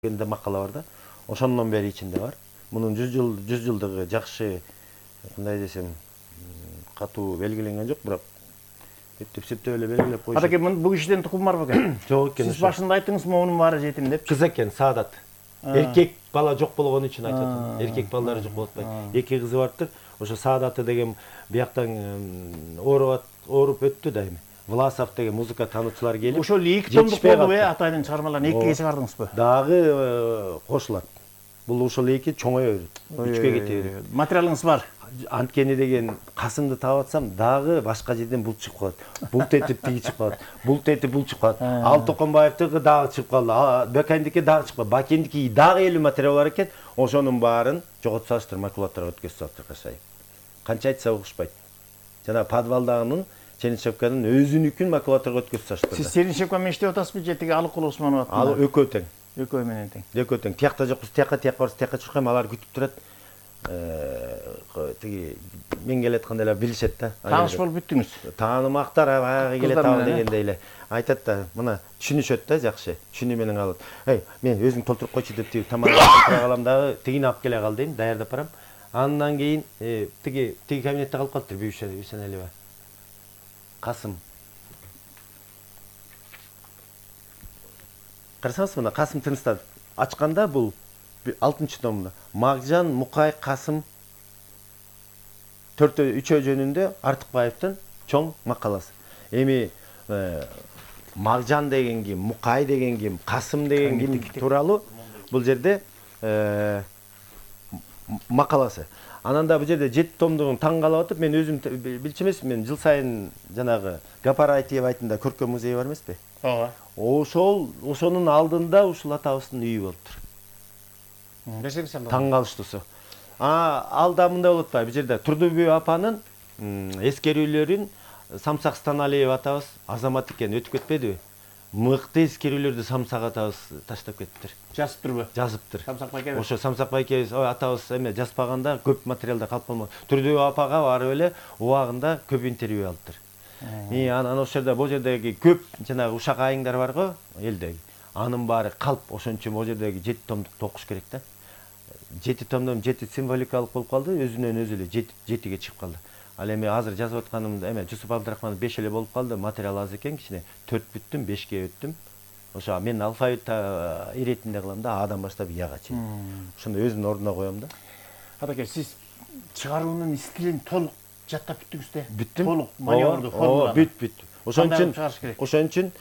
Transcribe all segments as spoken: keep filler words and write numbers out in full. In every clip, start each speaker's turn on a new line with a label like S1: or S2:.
S1: Endi makala var da. Ошондон бери ичинде бар. Мунун жүз жыл жүз жылдыгы жакшы, кандай десем, катуу белгиленген жок, бирок эптеп септеп эле белгилеп коюш.
S2: Атаке, бул кишиден тукум бар бекен?
S1: Жок экен.
S2: Сиз башында айттыңыз, мунун баары жетим деп.
S1: Кыз экен, Саадат. Эркек бала жок болгон үчүн айтып атам. Эркек балдары жок болуп атпайт. Эки кызы бартыр. Ошо Саадаты деген бияктан ооруп ооруп өттү да эми. Власов деген музыка таануучулар келип.
S2: Ошол эки томдук болду э, Атайдын чыгармаларын экиге чыгардыңызбы?
S1: Дагы кошулат. Бул ошол эки чоңое берет. Үчкө кете берет.
S2: Материалыңыз бар.
S1: Анткени деген Касымды таап атсам, дагы башка жерден бул чыгып калат. Булт этип тиги чыгып калат. Булт этип бул чыгып калат. Ал Токонбаевдики дагы чыгып калды. Бекендики дагы чыгып калды. Бакендики дагы элүү материал бар экен. Ошонун баарын жоготуп салыштыр, макулатурага өткөзүп салыштыр кашай. Канча айтса угушпайт. Жана подвалдагынын Чернышевканын өзүнүкүн макулатурага өткөзүп салыштыр.
S2: Сиз Чернышевка менен иштеп атасызбы же тиги Алыкул Усманов аттан?
S1: Ал экөө тең.
S2: Экөө менен тең.
S1: Экөө тең. Тиякта жокпуз, тияка тияка барсыз, тияка чуркайм, алар күтүп турат. Тиги мен келатканда эле билишет да.
S2: Тааныш болуп бүттүңүз.
S1: Таанымактар аягы келет ал дегендей эле айтат да, мына түшүнүшөт да жакшы. Түшүнүү менен алат. Эй, мен өзүң толтуруп койчу деп тиги тамагын тура калам дагы, тигини алып келе кал дейм, даярдап барам. Андан кийин тиги тиги кабинетте калып калыптыр Бүйшө Үсенелиева. Касым. Карасаңыз мына Касым Тыныстан ачканда бул алтынчы томунда Макжан, Мукай, Касым төртөө үчөө жөнүндө Артыкбаевдин чоң макаласы. Эми Макжан деген ким, Мукай деген ким, Касым деген ким тууралуу бул жерде макаласы. Анан да бул жерде жети томдугун таң калып атып, мен өзүм билчү эмесмин, мен жыл сайын жанагы Гапар Айтиевайтында көркөм музей бар эмеспи?
S2: Ооба.
S1: Ошол ошонун алдында ушул атабыздын үйү болуптур. Таң калыштуусу. А алда мындай болуп атпайбы? Бул жерде Турдубүй апанын эскерүүлөрүн Самсак Станалиев атабыз азамат экен өтүп кетпедиби? Мыкты эскерүүлөрдү Самсак атабыз таштап кетиптир.
S2: Жазыптырбы?
S1: Жазыптыр.
S2: Самсак байке.
S1: Ошо Самсак байке атабыз эме жазбаганда көп материалдар калып калмаган. Турдубүй апага барып эле убагында көп интервью алыптыр. И анан ошол жерде бул жердеги көп жанагы ушак айыңдар бар го элдеги. Анын баары калп, ошон үчүн бул жердеги жети томдукту окуш керек да. жети томдон жети символикалык болуп калды, өзүнөн өзү эле жетиге чыгып калды. Ал эми азыр жазып атканым эме Жусуп Абдрахманов беш эле болуп калды, материал аз экен, кичине төрт бүттүм, бешке өттүм. Ошо мен алфавит иретинде кылам да, Адан баштап Яга чейин. Ошондо өзүнүн ордуна коем да.
S2: Атаке, сиз чыгаруунун стилин толук жаттап бүттүңүз да?
S1: Бүттүм.
S2: Толук маневрду формула.
S1: Бүт бүт. Ошон үчүн ошон үчүн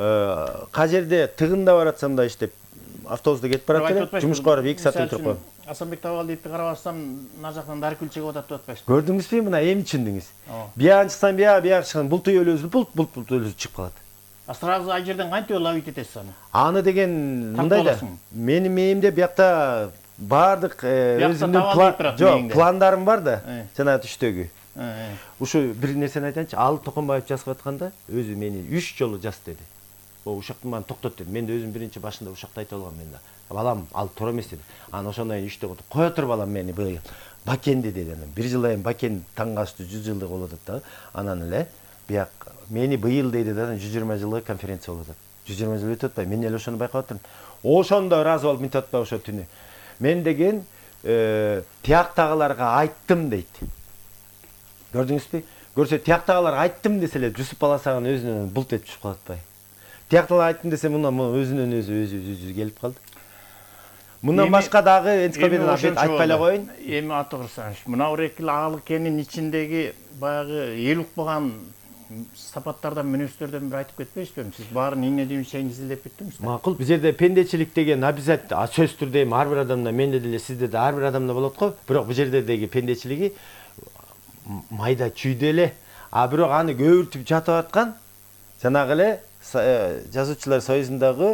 S1: кажерде тыгында баратсам да иштеп автобуста кетип барат эле, жумушка барып эки саат отуруп коем.
S2: Асанбек Табалдиевди карабастан, нар жактан Даркүл чыгып атат деп атпайсызбы?
S1: Көрдүңүзбү, мына эми түшүндүңүз. Биян чыксам бия, бияк чыксам бул түйөлөбүз, бул бул түйөлөбүз чыгып калат.
S2: А сразу ай жерден кантип ловить этесиз аны?
S1: Аны деген мындай да. Менин мээмде биякта баардык өзүмдүн пландарым бар да, жана түштөгү. Ушу бир нерсени айтайынчы, ал Токонбаев жазып атканда өзү мени үч жолу жаз деди. О ушакты маны токтот деди. Мен да өзүм биринчи башында ушакты айтып алгам мен да. Балам, ал туура эмес деди. Анан ошондон кийин үчтө кое тур балам мени быйыл. Бакенди деди анан. Бир жыл айын Бакен таң калыштуу жүз жылдык болуп атат да. Анан эле бияк мени быйыл дейди да, жүз жыйырма жылдык конференция болуп атат. жүз жыйырма жыл өтүп атпайбы? Мен эле ошону байкап атырмын. Ошондо ыраазы болуп мынтип атпайбы ошо түнү. Мен деген тияктагыларга айттым дейт. Көрдүңүзбү? Көрсө тияктагылар айттым десе эле Жусуп Баласагын өзүнөн булт этип чыгып калат атпайбы? Тияктагылар айттым десе мына өзүнөн өзү өзү өзү келип калды. Мындан башка дагы энциклопедияны айтпай эле коеюн.
S2: Эми аты кырсаңыз, мына Орекил Алыкенин ичиндеги баягы эл укпаган сапаттардан, мүнөздөрдөн бир айтып кетпейсизби? Сиз баарын ийне дейм чейин изилдеп бүттүңүз.
S1: Макул, бул жерде пендечилик деген обязательно, сөз түрдө эми ар бир адамда, менде деле, сизде да ар бир адамда болот го. Бирок бул жердеги пендечилиги майда чүйдө эле. А бирок аны көбүртүп жатып аткан жанагы эле жазуучулар союзундагы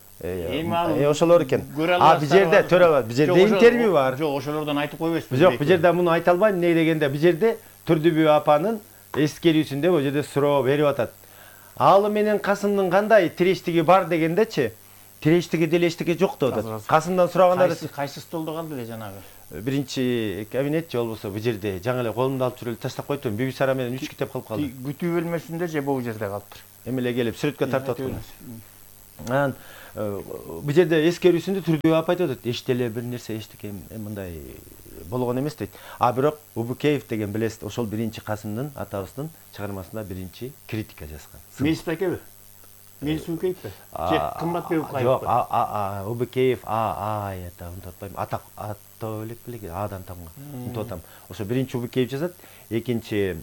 S1: ошолор экен. А бул жерде төрөбөт, бул жерде интервью бар.
S2: Жок, ошолордон айтып койбойсузбу?
S1: Жок, бул жерде муну айта албайм. Эмне дегенде бул жерде Турдубүй апанын эскерүүсүндө бул жерде суроо берип атат. Ал менен Касымдын кандай тирештиги бар дегендечи, тирештиги делештиги жок деп атат. Касымдан сураганда
S2: кайсы столдо калды эле жанагы?
S1: Биринчи кабинет же болбосо бул жерде жаңы эле колумда алып жүрүп таштап койтум. Бибисара менен үч китеп калып калды.
S2: Күтүү бөлмөсүндө же бул жерде калыптыр?
S1: Эми эле келип сүрөткө тартып аткан. Анан бул жерде эскерүүсүндө түрдүү алып айтып атат. Эчтеле бир нерсе эчтик эми мындай болгон эмес дейт. А бирок Убукеев деген билесиз, ошол биринчи Касымдын атабыздын чыгармасында биринчи критика жазган.
S2: Мейис Бекеби? Мейис Убукеевби? Же Кымбатбек Укаевби?
S1: Жок, а Убукеев а а это унутуп атпайм. Атак ата элек беле адан тамга. Унутуп атам. Ошо биринчи Убукеев жазат, экинчи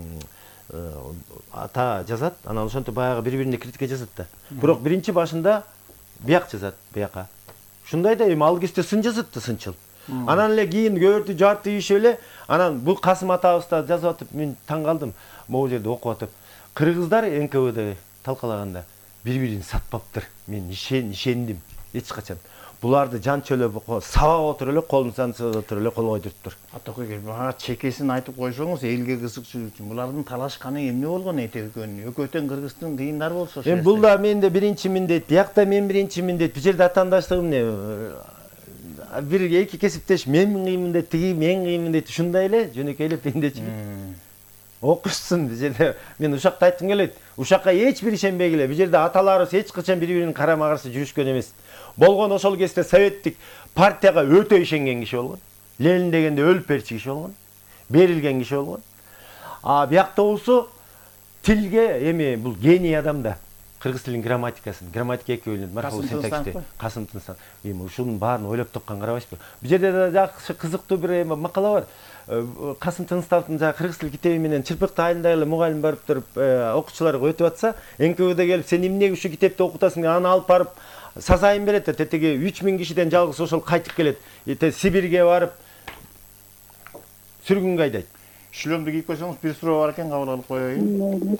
S1: ата жазат, анан ошентип баягы бири-бирине критика жазат да. Бирок биринчи башында бияк жазат, бияка. Ушундай да эми ал кезде сын жазат да, сынчыл. Анан эле кийин көбөртү жарты иши эле, анан бул Касым атабыз да жазып атып, мен таң калдым. Могу жерде окуп атып, кыргыздар эн ка вэ дэ талкалаганда бири-бирин сатпаптыр. Мен ишендим эч качан. Буларды жан чөлөп сабап отуруп эле, колун сансып отуруп эле кол койдуруптур.
S2: Атакөй, бага чекесин айтып койсоңуз, элге кызыкчылык үчүн. Булардын талашканы эмне болгон этекөнү? Экөөтөн кыргыздын кыйындар болсо.
S1: Эми бул да менде биринчи миндет, биякта мен биринчи миндет. Бул жерде атаандаштыгым эмне? Бир эки кесиптеш мен кыймын дейт, тиги мен кыймын дейт. Ушундай эле жөнөкөйлөп эмдечи. Окушсун бул жерде. Мен ушакта айткым келет. Ушакка эч бир ишенбегиле. Бул жерде аталарыбыз эч качан бири-бирин карама-каршы жүрүшкөн эмес. Болгон ошол кезде советтик партияга өтө ишенген киши болгон. Ленин дегенде өлүп берчи киши болгон. Берилген киши болгон. А биякта болсо тилге эми бул гений адам да. Кыргыз тилинин грамматикасын, грамматика эки бөлүнөт. Мархабул синтаксти, Касым Тыныстан. Эми ушунун баарын ойлоп тапкан карабайсызбы? Бул жерде да жакшы кызыктуу бир макала бар. Касым Тыныстовдун жана кыргыз тил китеби менен Чырпыкты айылында эле мугалим барып туруп окуучуларга өтүп атса, эн ка вэ дэ келип, сен эмнеге ушу китепти окутасың? Аны алып барып сазайын берет да, тетеги үч миң кишиден жалгыз ошол кайтып келет. Сибирге барып сүргүнгө айдайт.
S2: Шлемди кийип койсоңуз, бир суроо бар экен, кабыл алып коеюн.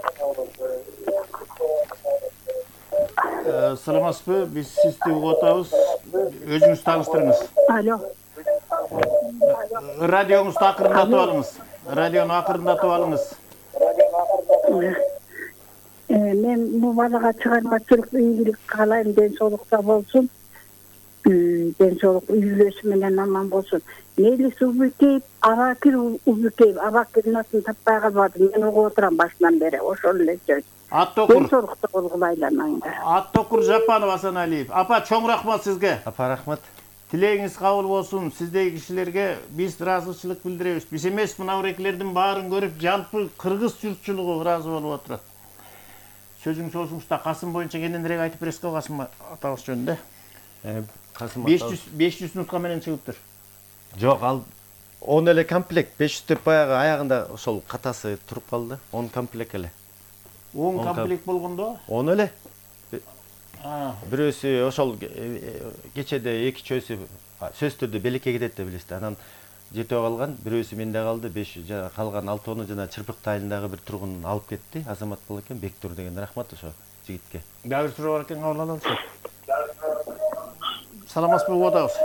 S2: Саламатсызбы? Биз сизди угуп атабыз. Өзүңүз тааныштырыңыз.
S3: Алло.
S2: Радионузду акырындатып алыңыз. Радиону акырындатып алыңыз.
S3: Мен бул балага чыгармачылык ийгилик каалайм, ден соолукта болсун. Ден соолук үйлөсү менен аман болсун. Мелис Убукеев, Абакир Убукеев, Абакирдин атын таппай калбадым. Мен угуп отурам башынан бери, ошол эле сөз.
S2: Аттокур.
S3: Ден соолукта болгула айланаңдар.
S2: Аттокур Жапанов Асаналиев. Апа, чоң рахмат сизге.
S1: Апа, рахмат.
S2: Тилегиңиз кабыл болсун. Сиздеги кишилерге биз ыраазычылык билдиребиз. Биз эмес, мына урекилердин баарын көрүп, жалпы кыргыз журтчулугу ыраазы болуп отурат. Сөзүңүз болсуңузда Касым боюнча кененирээк айтып бересизби Касым атабыз жөнүндө?
S1: Касым
S2: беш жүз нутка менен чыгыптыр.
S1: Жок, ал он эле комплект, беш жүз деп баягы аягында ошол катасы туруп калды. он комплект эле.
S2: он комплект болгондо?
S1: он эле. Бирөөсү ошол кечеде эки чөйсү сөздөрдү белекке кетет деп билесиз. Анан жетөө калган, бирөөсү менде калды, беш калган алтоону жана Чырпыкты айылындагы бир тургун алып кетти. Азамат боло экен, Бектур деген. Рахмат ошо жигитке.
S2: Дагы бир суроо бар экен, кабыл алабыз. Саламатсызбы, угуп атабыз.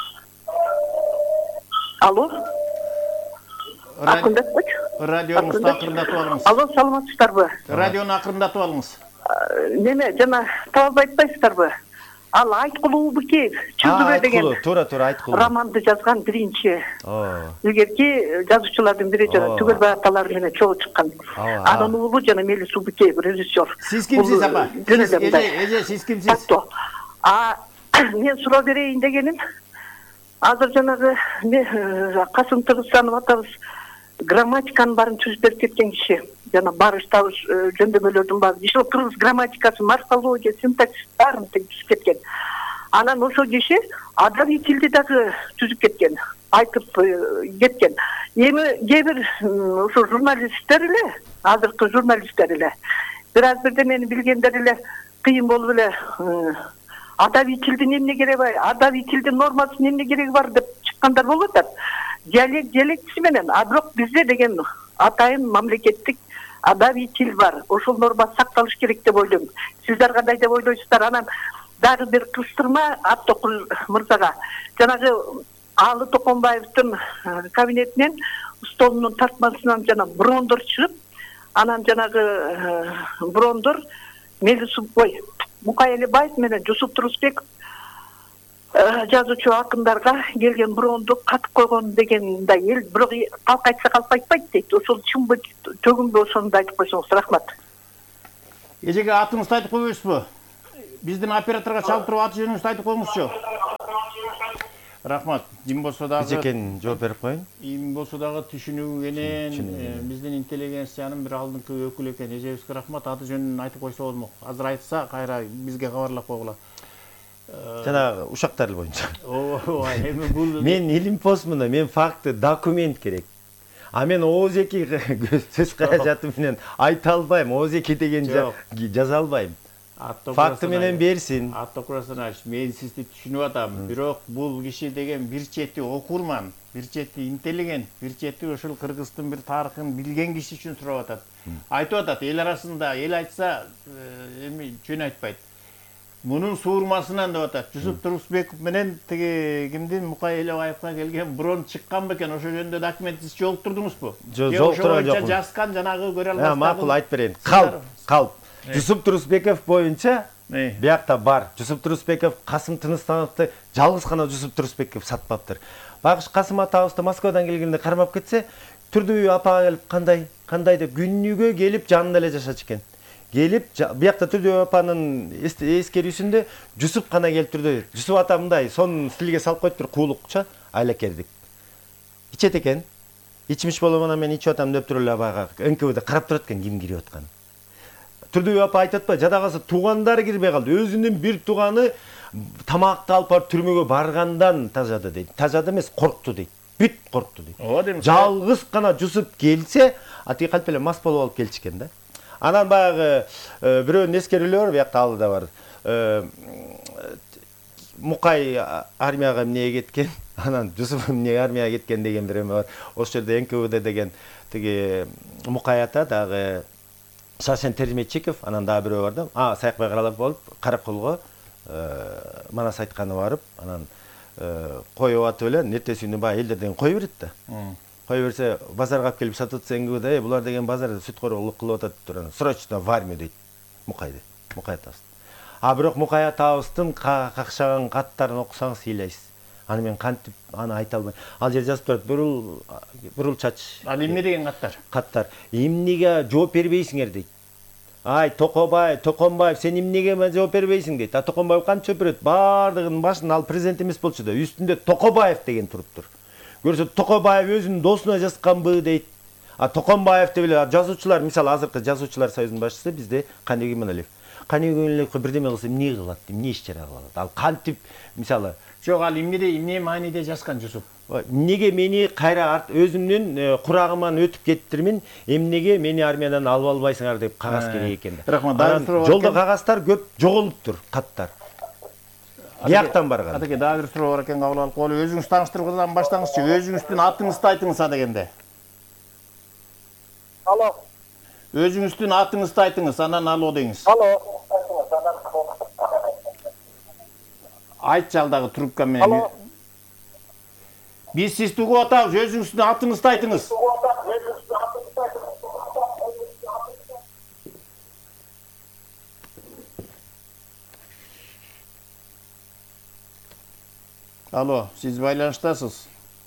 S3: Алло. Акырындатпачы.
S2: Радионузду акырындатып алыңыз.
S3: Алло, саламатсыздарбы?
S2: Радиону акырындатып алыңыз.
S3: Неме, жана табылбай айтпайсыздарбы? Ал Айткулуу Убукеев, Чүзүбө деген
S1: туура туура Айткулуу
S3: романды жазган биринчи. Илгерки жазуучулардын бири жана Түгөлбай аталар менен чогуу чыккан. Анын уулу жана Мелис Убукеев, режиссер.
S2: Сиз кимсиз, апа? Эже, сиз кимсиз?
S3: А мен суроо берейин дегеним, азыр жанагы Касым Тыныстов атабыз грамматиканын баарын түзүп берип кеткен киши. Жана барыш табыш жөндөмөлөрдүн баары. Иши кыргыз грамматикасы, морфология, синтаксис баарын түзүп кеткен. Анан ошол киши адабий тилди дагы түзүп кеткен, айтып кеткен. Эми кээ бир ошо журналисттер эле, азыркы журналисттер эле, бир аз бирде мени билгендер эле кыйын болуп эле адабий тилдин эмне кереги бар, адабий тилдин нормасынын эмне кереги бар деп чыккандар болуп атат. Диалект диалектиси менен, а бирок бизде деген атайын мамлекеттик адабий тил бар. Ошол норма сакталыш керек деп ойлойм. Сиздер кандай деп ойлойсуздар? Анан дагы бир кыстырма Аттокур мырзага. Жанагы Алы Токонбаевдин кабинетинен столунун тартмасынан жана брондор чыгып, анан жанагы брондор Мелис Ой, Мукай Элебаев менен Жусуп Турусбеков жазуучу акындарга келген бронду катып койгон дегенде эл бирок калк айтса калп айтпайт дейт. Ошол чынбы төгүнбү ошону айтып койсоңуз рахмат.
S2: Эжеге атыңызды айтып койбойсузбу? биздин операторго чалып туруп аты жөнүңүздү айтып коюңузчу. Рахмат. Ким болсо дагы
S1: Жекен жооп берип коюн.
S2: Ким болсо дагы түшүнүү менен биздин интеллигенциянын бир алдыңкы өкүлү экен. Эжебизге рахмат. Аты жөнүн айтып койсо болмок. Азыр айтса кайра бизге кабарлап койгула.
S1: Жанагы ушактар боюнча.
S2: Ооба, эми бул
S1: мен илим постмун, мен факты, документ керек. А мен оозеки сөз каражаты менен айта албайм. оозеки деген жаза албайм. Факты менен берсин.
S2: Аттокур Асанович, мен сизди түшүнүп атам. Бирок бул киши деген бир чети окурман, бир чети интеллигент, бир чети ошол Кыргыздын бир тарыхын билген киши үчүн сурап атат. Айтып атат, эл арасында эл айтса эми жөн айтпайт. Мунун суурмасынан деп атат. Жусуп Турусбеков менен тиги кимдин Мукай Элебаевга келген брон чыккан бекен, ошол жөнүндө документ сиз жолуктурдуңузбу?
S1: Жолуктурган жокмун.
S2: Жазган жанагы көрө албастар.
S1: Макул айтып берейин. Калп, калп. Жусуп Турусбеков боюнча биякта бар. Жусуп Турусбеков Касым Тыныстановду жалгыз гана Жусуп Турусбеков сатпаптыр. Багыш Касым атабызды Москвадан келгенде кармап кетсе, Түрдүбүй апага келип кандай, кандай деп күнүгө келип жанында эле жашачу экен. Келип биякта Түрдүбүй апанын эскерүүсүндө Жусуп гана келип турду. Жусуп ата мындай сонун стилге салып коюп тур, куулукча айлакердик. Ичет экен. Ичмиш болуп анан мен ичип атам деп туруп эле бага эн ка вэ карап турат экен ким кирип атканын. Түрдүбүй апа айтат ба, жадагасы туугандары кирбей калды. Өзүнүн бир тууганы тамакты алып барып түрмөгө баргандан тажады дейт. Тажады эмес, коркту дейт. Бүт коркту дейт.
S2: Ооба дейм.
S1: Жалгыз гана Жусуп келсе, ати калп эле мас болуп алып келчикен да. Анан баягы бирөөнүн эскерүүлөрү биякта алыда бар. Мукай армияга эмне кеткен, анан Жусуп эмне армияга кеткен деген бир эме бар. Ошол жерде эн ка вэ дэ деген тиги Мукай ата дагы Сашен Терметчиков, анан дагы бирөө бар да. А, Саякбай Каралап болуп, Каракулго манас айтканы барып, анан коюп атып эле, нертеси күнү баягы элдер деген кой берет да. Кой берсе, базарга алып келип сатып атса эн ка вэ дэ, булар деген базарда сүткөрөлүк кылып атат деп, срочно в армию дейт. Мукайды, Мукай атабыз. А бирок Мукай атабыздын какшаган каттарын окусаңыз ыйлайсыз. Аны мен кантип аны айта албайм. Ал жер жазып турат, бурул бурул чач.
S2: Ал эмне деген каттар?
S1: Каттар. Эмнеге жооп бербейсиңер дейт. Ай, Токобай, Токомбаев, сен эмнеге жооп бербейсиң дейт. А Токомбаев кантип жооп берет? Бардыгынын башында ал президент эмес болчу да, үстүндө Токобаев деген туруптур. Көрсө Токобаев өзүнүн досуна жазганбы дейт. А Токомбаев деп эле жазуучулар, мисалы азыркы жазуучулар союзунун башчысы бизде Каныбек Иманалиев. Каныбек Иманалиев бирдеме кылса эмне кылат, эмне иш чара кылат? Ал кантип, мисалы,
S2: жок, ал эмнеде, эмне мааниде жазган Жусуп?
S1: Эмнеге мени кайра өзүмдүн курагыман өтүп кеттирмин, эмнеге мени армиядан алып албайсыңар деп кагаз керек экен да.
S2: Рахмат.
S1: Жолдо кагаздар көп жоголуптур, каттар. Бияктан барган.
S2: Атаке, дагы бир суроо бар экен, кабыл алып коелу. Өзүңүз тааныштыруудан баштаңызчы. Өзүңүздүн атыңызды айтыңыз ада дегенде.
S3: Алло.
S2: Өзүңүздүн атыңызды айтыңыз, анан алуу деңиз.
S3: Алло.
S2: Айт жалдагы трубка менен. Биз сизди угуп атабыз, өзүңүздүн атыңызды айтыңыз. Алло, сиз байланыштасыз?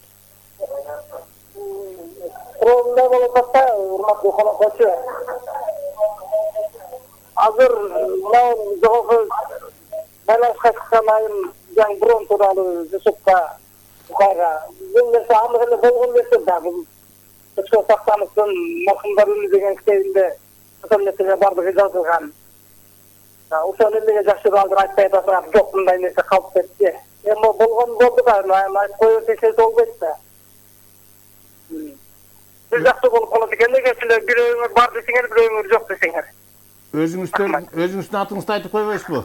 S3: Проблема болуп атса, урматтуу конокчу. Азыр мына жогорку байланышка чыккан айым жаңы брон тууралуу Жусупка Мукайга бул нерсе андык эле болгон нерсе да. Бул Көчкө Сактановдун Маркумдар үнү деген китебинде ошол нерселер бардыгы жазылган. Ошол эмнеге жакшы алдыр айтпай атасыңар, жок мындай нерсе калып кетти. Эми болгон болду да, айтып коюп эчеси болбойт да. Бир жакшы болуп калат экен, неге силер бирөөңөр бар десеңер, бирөөңөр жок десеңер.
S2: Өзүңүздөр өзүңүздүн атыңызды айтып койбойсузбу?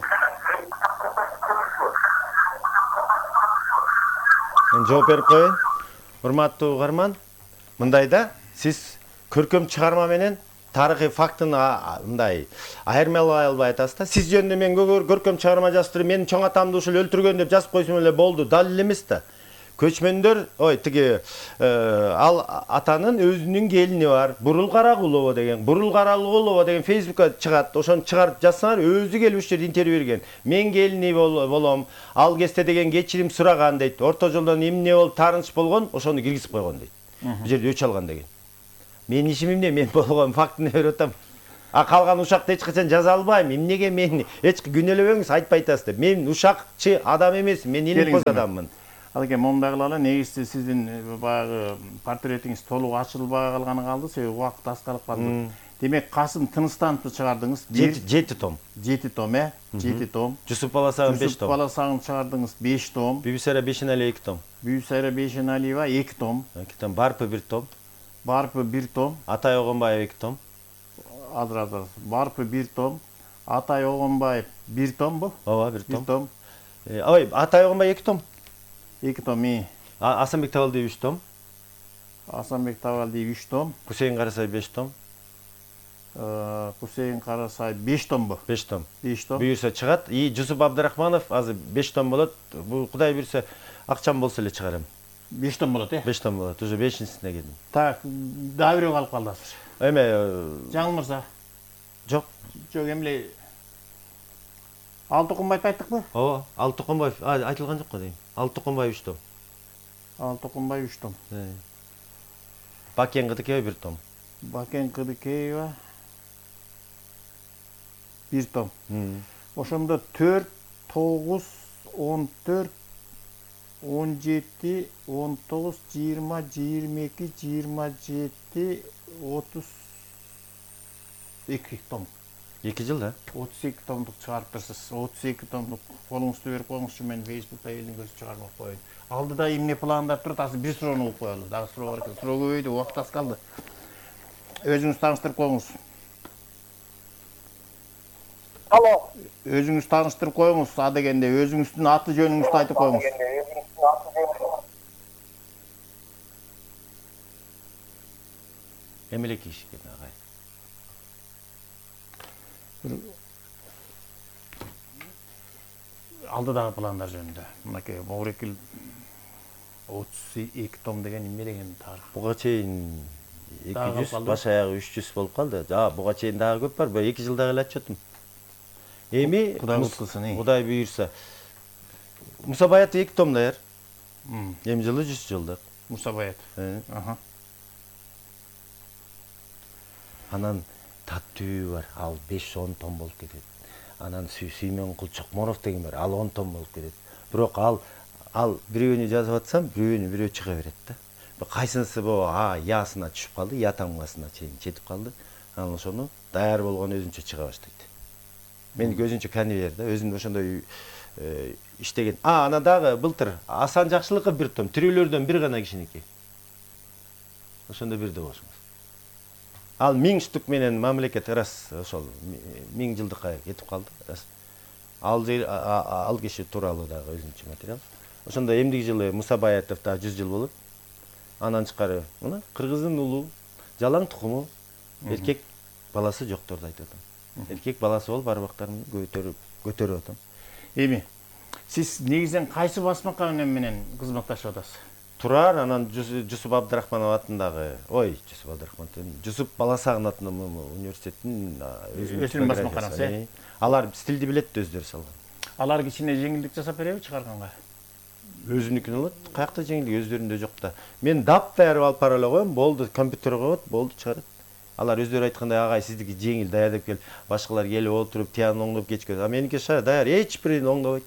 S1: Мен жооп берип коеюн. Урматтуу угарман, мындай да, сиз көркөм чыгарма менен тарыхый фактын мындай айырмалай албай атасыз да. Сиз жөнүндө мен көркөм чыгарма жазып, менин чоң атамды ушул өлтүргөн деп жазып койсом эле болду. Далил эмес да. Көчмөндөр, ой, тиги ал атанын өзүнүн келини бар. Бурул Каракулова деген, Бурул Каракулова деген Фейсбукка чыгат. Ошону чыгарып жазсаңар, өзү келип ушул жерде интервью берген. Мен келини болом, ал кезде деген кечирим сураган дейт. Орто жолдон эмне болуп таарынч болгон, ошону киргизип койгон дейт. Бул жерде өч алган деген. Мен ишим эмне, мен болгон фактыны берип атам. А калган ушакты эч качан жаза албайм. Эмнеге мени эч күнөөлөбөңүз, айтпай атасыз деп. Мен ушакчы адам эмесмин, мен илимпоз адаммын.
S2: Ал экен мондай кылалы, негизи сиздин баягы портретиңиз толук ачылбай калганы калды, себеби убакыт аз калып калды. Демек Касым Тыныстановду чыгардыңыз.
S1: жети том.
S2: жети том, э? жети том.
S1: Жусуп Баласагын беш том.
S2: Жусуп Баласагын чыгардыңыз беш том.
S1: Бибисара Бешеналиева эки том.
S2: Бибисара Бешеналиева эки том.
S1: эки том. Барпы бир том.
S2: Барпы бир том.
S1: Атай Огонбаев эки том.
S2: Азыр азыр. Барпы бир том. Атай Огонбаев бир том бу?
S1: Ооба, бир том.
S2: бир том.
S1: Ой, Атай Огонбаев эки том.
S2: эки том, и.
S1: Асанбек Табалдиев үч том.
S2: Асанбек Табалдиев үч том.
S1: Кусейин Карасай беш том.
S2: Кусейин Карасай беш том бу?
S1: беш том.
S2: беш том.
S1: Буюрса чыгат. И Жусуп Абдрахманов азыр беш том болот. Бу Кудай буйрса акчам болсо эле чыгарам.
S2: беш том болот, э?
S1: беш том болот. Уже бешинчисине келдим.
S2: Так, дагы бирөө калып калды азыр.
S1: Эме
S2: Жаңыл мырза.
S1: Жок.
S2: Жок, эмне Алтыкунбаев айттыкпы?
S1: Ооба, Алтыкунбаев айтылган жок го дейм. Алтыкунбаев үч том.
S2: Алтыкунбаев үч том.
S1: Бакен Кыдыкеева бир том.
S2: Бакен Кыдыкеева бир том. Ошондо төрт, тогуз, он төрт, он жети, он тогуз, жыйырма, жыйырма эки, жыйырма жети, отуз эки том.
S1: эки жыл да?
S2: отуз эки томдук чыгарыптырсыз. отуз эки томдук колуңузду берип коюңузчу, мен Facebook'ta элдин көзү чыгармак коюн. Алдыда эмне пландар турат, азыр бир суроону угуп коелу. Дагы суроо бар экен. Суроо көбөйдү, убакыт аз калды. Өзүңүз тааныштырып коюңуз.
S3: Алло.
S2: Өзүңүз тааныштырып коюңуз, а дегенде өзүңүздүн аты жөнүңүздү айтып коюңуз.
S1: Эмелек иш экен агай.
S2: Алдыдагы пландар жөнүндө. Мынакей Маврекил отуз эки том деген эмне деген тарых?
S1: Буга чейин эки жүз, баш аягы үч жүз болуп калды. А, буга чейин дагы көп бар. эки жылда эле отчетум. Эми
S2: Кудай буткулсын,
S1: Кудай буйрса. Муса Баят эки том даяр. Эми жылы жүз жылдык.
S2: Муса Баят. Аха.
S1: Анан Таттүү бар, ал беш он том болуп кетет. Анан Сүймөн Кулчукмонов деген бар, ал он том болуп кетет. Бирок ал ал бирөөнү жазып атсам, бирөөнү бирөө чыга берет да. Кайсынысы бу а ясына түшүп калды, я тамгасына чейин жетип калды. Анан ошону даяр болгон өзүнчө чыга баштайт. Мен өзүнчө конвейер да, өзүм ошондой иштеген. А, анан дагы былтыр Асан Жакшылыков бир том, тирүүлөрдөн бир гана кишинеки. Ошондо бирде болушуңуз. Ал миң штук менен мамлекет раз ошол миң жылдыкка кетип калды. Ал ал киши тууралуу дагы өзүнчө материал. Ошондо эмдиги жылы Муса Баятов да жүз жыл болот. Анан чыкары, мына кыргыздын улуу, жалаң тукуму, эркек баласы жокторду айтып атам. Эркек баласы болуп барбактарын көтөрүп көтөрүп атам.
S2: Эми сиз негизинен кайсы басмакка менен кызматташып атасыз?
S1: Турар, анан Жусуп Абдрахманов атындагы, ой, Жусуп Абдрахманов, Жусуп Баласагын атындагы университеттин
S2: өзүнүн басмаканасы.
S1: Алар стилди билет өздөрү салган.
S2: Алар кичине жеңилдик жасап береби чыгарганга?
S1: Өзүнүкүн алат, каякта жеңилдик өздөрүндө жок да. Мен дап даярып алып бара эле коем, болду, компьютерге коет, болду чыгарат. Алар өздөрү айткандай, агай сиздики жеңил даярдап кел, башкалар келип отуруп, тияны оңдоп кечке. А меники шая даяр, эч бирин оңдобойт.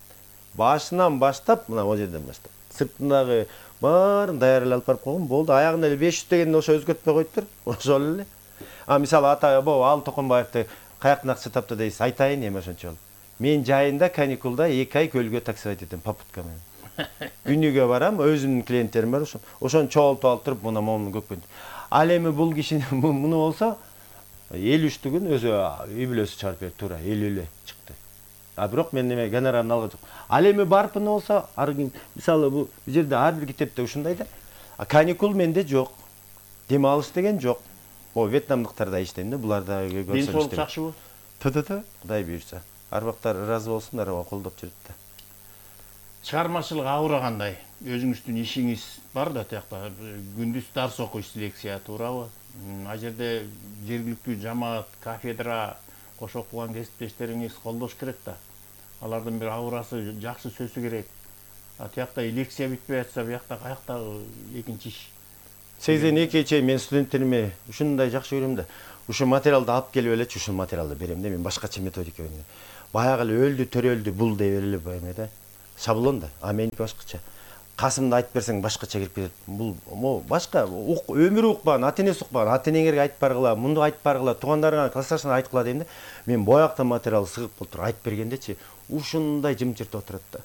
S1: Башынан баштап, мына о жерден баштап. Сыртындагы баарын даярдап алып барып койгом, болду. Аягында эле беш жүз дегенде ошо өзгөртпөй коюптур. Ошол эле. А мисалы Атай Бо, ал Токонбаевди каяктан акча тапты дейсиз, айтайын эми ошончо. Мен жайында каникулда эки ай көлгө таксовать этем попутка менен. Күнүгө барам, өзүмдүн клиенттерим бар ошо. Ошону чогултуп алып туруп, мына момун көкпөн. Ал эми бул киши муну болсо элүү үчтүгүн өзү үй бүлөсү чыгарып берди, туура элүү эле чыкты. А бирок мен неме гонорарын алган жок. Ал эми барпын болсо, мисалы бул жерде ар бир китепте ушундай да. А каникул менде жок. Дем алыш деген жок. О, вьетнамдыктарда иштейм да, буларда көрсөм иштейм.
S2: Ден соолук жакшыбы?
S1: Та-та-та, Кудай буйрса. Арбактар ыраазы болсундар, колдоп жүрөт да.
S2: Чыгармачылык ауырагандай, өзүңүздүн ишиңиз бар да тиякта. Күндүз дарс окуйсуз, лекция, туурабы? А жерде жергиликтүү жамаат, кафедра, кош окуган кесиптештериңиз колдош керек да. Алардын бир аурасы жакшы сөзү керек. А тиякта лекция бүтпөй атса, биякта каяктагы экинчи иш?
S1: сексен экиге чейин мен студенттериме ушундай жакшы көрөм да. Ушул материалды алып келип элечи ушул материалды берем да, мен башкача методика менен. Баягы эле өлдү, төрөлдү, бул деп эле эме да. Шаблон да. А меники башкача. Касымды айтып берсең башкача кирип кетет. Бул мо башка өмүр укпаган, ата-энеси укпаган, ата-энеңерге айтып баргыла, мунду айтып баргыла, туугандарыңа, классташыңа айткыла дейм да. Мен боякта материал сыгып болуп айтып бергендечи, ушундай жымчыртып отурат да.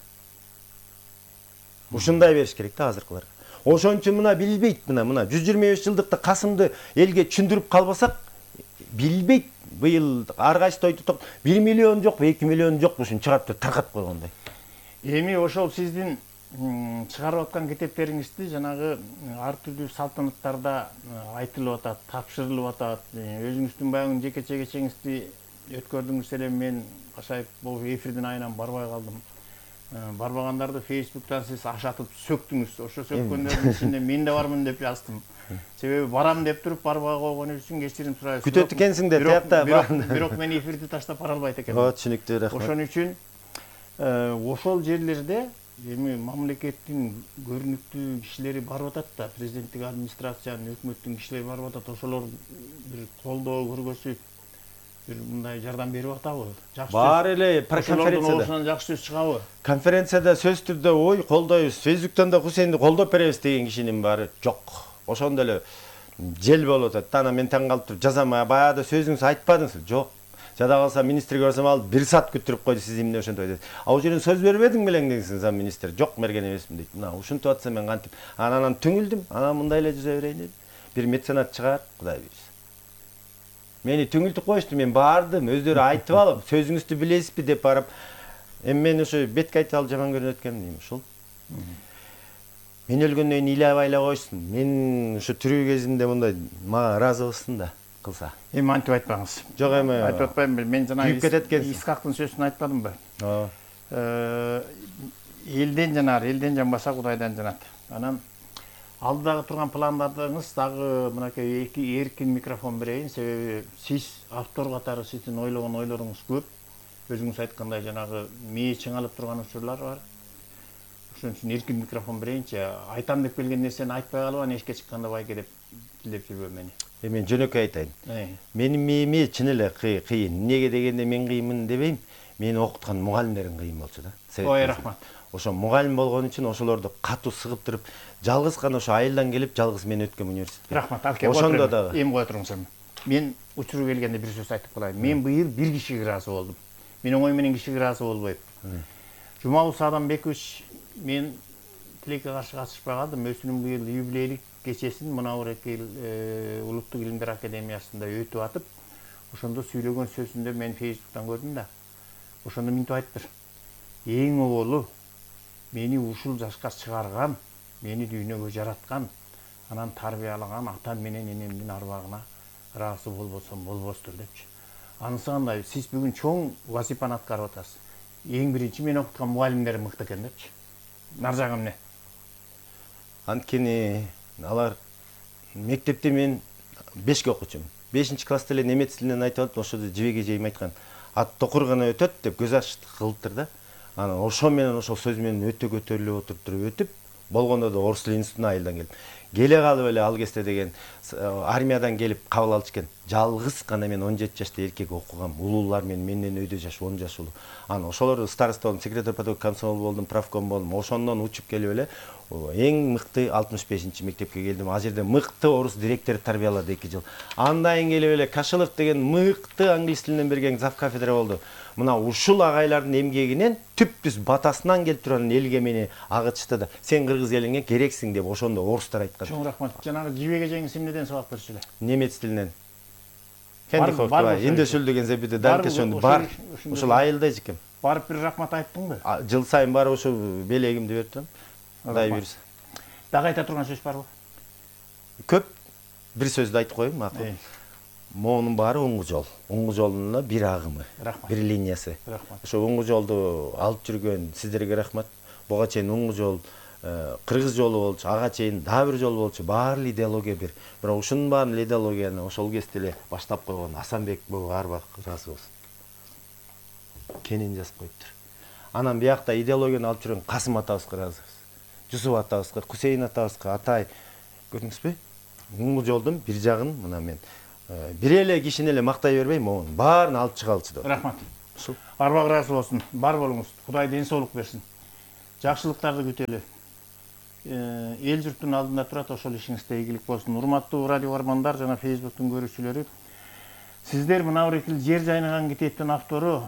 S1: Ушундай бериш керек да азыркыларга. Ошон үчүн мына билбейт, мына мына жүз жыйырма беш жылдыкта Касымды элге түшүндүрүп калбасак, билбейт. Быйыл ар кайсы тойду бир миллион жокпу, эки миллион жокпу, ушун чыгарып таркатып койгондой.
S2: Эми ошол сиздин чыгарып аткан китептериңизди жанагы ар түрдүү салтанаттарда айтылып атат, тапшырылып атат. Өзүңүздүн баягы жеке кечеңизди өткөрдүңүз эле, мен кашайып бул эфирдин айынан барбай калдым. Барбагандарды Facebooктан сиз ашатып сөктүңүз. Ошо сөккөндөрдүн ичинде мен да бармын деп жаздым. Себеби барам деп туруп барбай койгон үчүн кечирим сурайбыз.
S1: Күтөт экенсиң да, тиякта бар.
S2: Бирок мен эфирди таштап бара албайт экенмин.
S1: О, түшүнүктүү, рахмат.
S2: Ошон үчүн ошол жерлерде эми мамлекеттин көрүнүктүү кишилери барып атат да, президенттик администрациянын, өкмөттүн кишилери барып атат. Ошолор бир колдоо көргөзүп, бир мындай жардам берип атабы? Жакшы.
S1: Бар эле конференцияда.
S2: Ошондон жакшы сөз чыгабы?
S1: Конференцияда сөз түрдө ой колдойбуз, Фейсбуктан да Хусейнди колдоп беребиз деген кишинин баары жок. Ошондо эле жел болуп атат. Ана мен таң калып туруп жазам, баягы сөзүңүз айтпадыңыз. Жок. Жада калса министрге барсам ал бир саат күттүрүп койду, сиз эмне ошентип айтат. А ошол жерден сөз бербедиң белең дегенсиң, зам министр. Жок, берген эмесмин дейт. Мына ушинтип атса мен кантип анан түңүлдүм. Анан мындай эле жүзө берейин дедим. Бир меценат чыгар, Кудай буйруса. Мени түңүлтүп коюшту, мен бардым, өздөрү айтып алып, сөзүңүздү билесизби деп барып, эми мен ошо бетке айтып алып жаман көрүнөт экенмин дейм ушул. Мен өлгөндөн кийин ыйлап айлап коюшсун. Мен ошо тирүү кезимде мындай мага ыраазы болсун да кылса.
S2: Эми антип айтпаңыз.
S1: Жок, эми
S2: айтып атпаймынбы? Мен жанагы
S1: Искактын
S2: сөзүн айтпадымбы?
S1: Ооба.
S2: Элден жанар, элден жанбаса Кудайдан жанат. Анан алдыдагы турган пландарыңыз дагы мынакей эки эркин микрофон берейин, себеби сиз автор катары сиздин ойлогон ойлоруңуз көп. Өзүңүз айткандай жанагы мээ чыңалып турган учурлар бар. Ошон үчүн эркин микрофон берейинчи. Айтам деп келген нерсени айтпай калып, анан эшикке чыкканда байке деп тилеп жүрбөм мени.
S1: Эми мен жөнөкөй айтайын. Менин мээме чын эле кыйын. Эмнеге дегенде мен кыйынмын дебейм. Мени окуткан мугалимдерим кыйын болчу да.
S2: Ой, рахмат.
S1: Ошо мугалим болгон үчүн ошолорду катуу сыгып туруп, жалгыз гана ошо айылдан келип, жалгыз мен өткөм университетке.
S2: Рахмат. Алке,
S1: ошондо дагы.
S2: Эми кое туруңуз эми. Мен учуру келгенде бир сөз айтып калайын. Мен быйыл бир кишиге ыраазы болдум. Мен оңой менен кишиге ыраазы болбойм. Жумабул Саадамбекович мен тилекке каршы катышпай калдым. Өзүнүн быйыл юбилейлик кечесин Мунаурекил Улуттук илимдер академиясында өтүп атып, ошондо сүйлөгөн сөзүндө мен Фейсбуктан көрдүм да. Ошондо минтип айтыптыр. Эң оболу мени ушул жашка чыгарган, мени дүйнөгө жараткан, анан тарбиялаган атам менен энемдин арбагына ыраазы болбосом болбостур депчи. Анысы кандай? Сиз бүгүн чоң вазифаны аткарып атасыз. Эң биринчи мен окуткан мугалимдерим мыкты экен депчи. Нар жагы эмне?
S1: Анткени алар мектепте мен бешке окуучумун. бешинчи класста эле немец тилинен айтып атып, ошодо жибек эжейим айткан. Ат токур гана өтөт деп көз ачык кылыптыр да. Анан ошо менен ошол сөз менен өтө көтөрүлүп отуруп туруп өтүп, болгондо да орус тил институтуна айылдан келип. Келе калып эле ал кезде деген армиядан келип кабыл алчу экен. Жалгыз гана мен он жети жашта эркек окугам. Улуулар менен менден өйдө жаш он жаш улуу. Анан ошолорду староста болдум, секретарь поток комсомол болдум, правком болдум. Ошондон учуп келип эле эң мыкты алтымыш бешинчи мектепке келдим. Ал жерде мыкты орус директор тарбиялады эки жыл. Андан кийин келип эле Кашылов деген мыкты англис тилинен берген зав кафедра болду. Мына ушул агайлардын эмгегинен түптүз батасынан келип турган элге мени агытышты да. Сен кыргыз элиңе керексиң деп ошондо орустар айткан.
S2: Чоң рахмат. Жанагы жибек эжеңиз эмнеден сабак берчү эле?
S1: Немец тилинен. Хендихоф бар. Индешүл деген зебиде данкешөндү бар. Ошол айылда эжекем.
S2: Барып бир рахмат айттыңбы?
S1: Жыл сайын барып ошо белегимди берип турам. Кудай буйруса.
S2: Дагы айта турган сөз барбы?
S1: Көп. Бир сөздү айтып коеюн, макул. Моунун баары оңгу жол. Оңгу жолдун бир агымы, бир линиясы. Ошо оңгу жолду алып жүргөн сиздерге рахмат. Буга чейин оңгу жол, кыргыз жолу болчу, ага чейин дагы бир жол болчу. Баары идеология бир. Бирок ушунун баарын идеологияны ошол кезде эле баштап койгон Асанбек бул арбак ыраазы болсун. Кенен жазып коюптур. Анан биякта идеологияны алып жүргөн Касым атабызга ыраазыбыз. Жусуп атабызга, Хусейин атабызга, Атай. Көрдүңүзбү? Оңгу жолдун бир жагын мына мен бир эле кишини эле мактай бербейм, могун баарын алып чыгалчы деп.
S2: Рахмат. Арба ыраазы болсун. Бар болуңуз. Кудай ден соолук берсин. Жакшылыктарды күтөлү. Эл журттун алдында турат, ошол ишиңизде ийгилик болсун. Урматтуу радио армандар жана Facebooktун көрүүчүлөрү, сиздер мына Аурекил жер жайнаган китептин автору,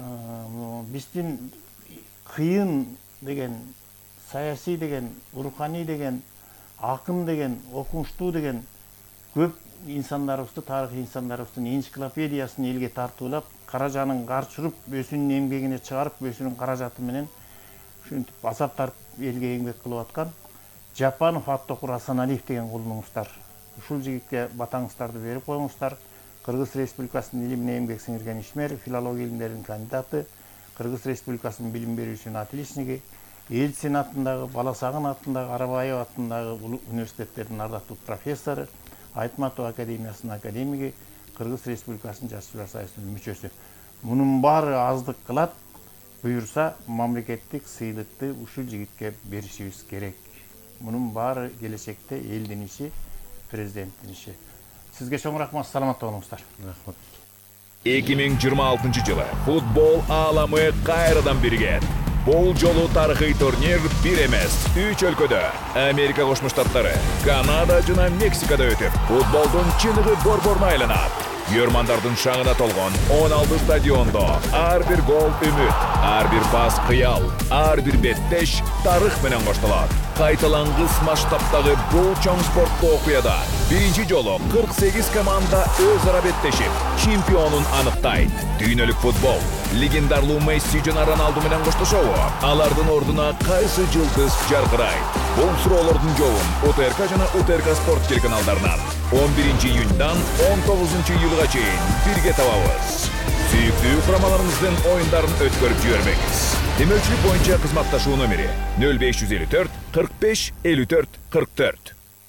S2: биздин кыйын деген, саясий деген, руханий деген, акын деген, окумуштуу деген көп инсандарыбызды, тарыхый инсандарыбыздын энциклопедиясын элге тартуулап, каражанын карчырып, өзүнүн эмгегине чыгарып, өзүнүн каражаты менен ушинтип азап тартып элге эмгек кылып аткан Жапанов Аттокур Асаналиев деген кулуңуздар. Ушул жигитке батаңыздарды берип коюңуздар. Кыргыз Республикасынын илимине эмгек сиңирген ишмер, филология илимдеринин кандидаты, Кыргыз Республикасынын билим берүүчүнүн отличниги, Элчин атындагы, Баласагын атындагы, Арабаев атындагы университеттердин ардактуу профессору, Айтматов академиясынын академиги, Кыргыз Республикасынын Жашчылар союзунун мүчөсү. Мунун баары аздык кылат, буюрса мамлекеттик сыйлыкты ушул жигитке беришибиз керек. Мунун баары келечекте элдин иши, президенттин иши. Сизге чоң рахмат, саламатта болуңуздар.
S1: Рахмат.
S4: эки миң жыйырма алтынчы жылы футбол ааламы кайрадан биригет. Бул жолу тарыхый турнир бир эмес, үч өлкөдө, Америка Кошмо Штаттары, Канада жана Мексикада өтүп, футболдун чыныгы борборуна айланат. Йөрмандардын шаңына толгон он алты стадиондо ар бир гол үмүт, ар бир пас кыял, ар бир беттеш тарых менен коштолот. Кайталангыс масштабтагы бул чоң спорттуу окуяда биринчи жолу кырк сегиз команда өз ара беттешип, чемпионун аныктайт. Дүйнөлүк футбол легендарлуу Месси жана Роналду менен коштошобу? Алардын ордуна кайсы жылдыз жаркырайт? Бул суроолордун жообун УТРК жана УТРК спорт телеканалдарынан он биринчи июньдан он тогузунчу июлга чейин бирге табабыз. Сүйүктүү курамаларыңыздын оюндарын өткөрүп жибербеңиз. Демөчүлүк боюнча кызматташуу номери нөл беш жүз элүү төрт кырк беш элүү төрт кырк төрт.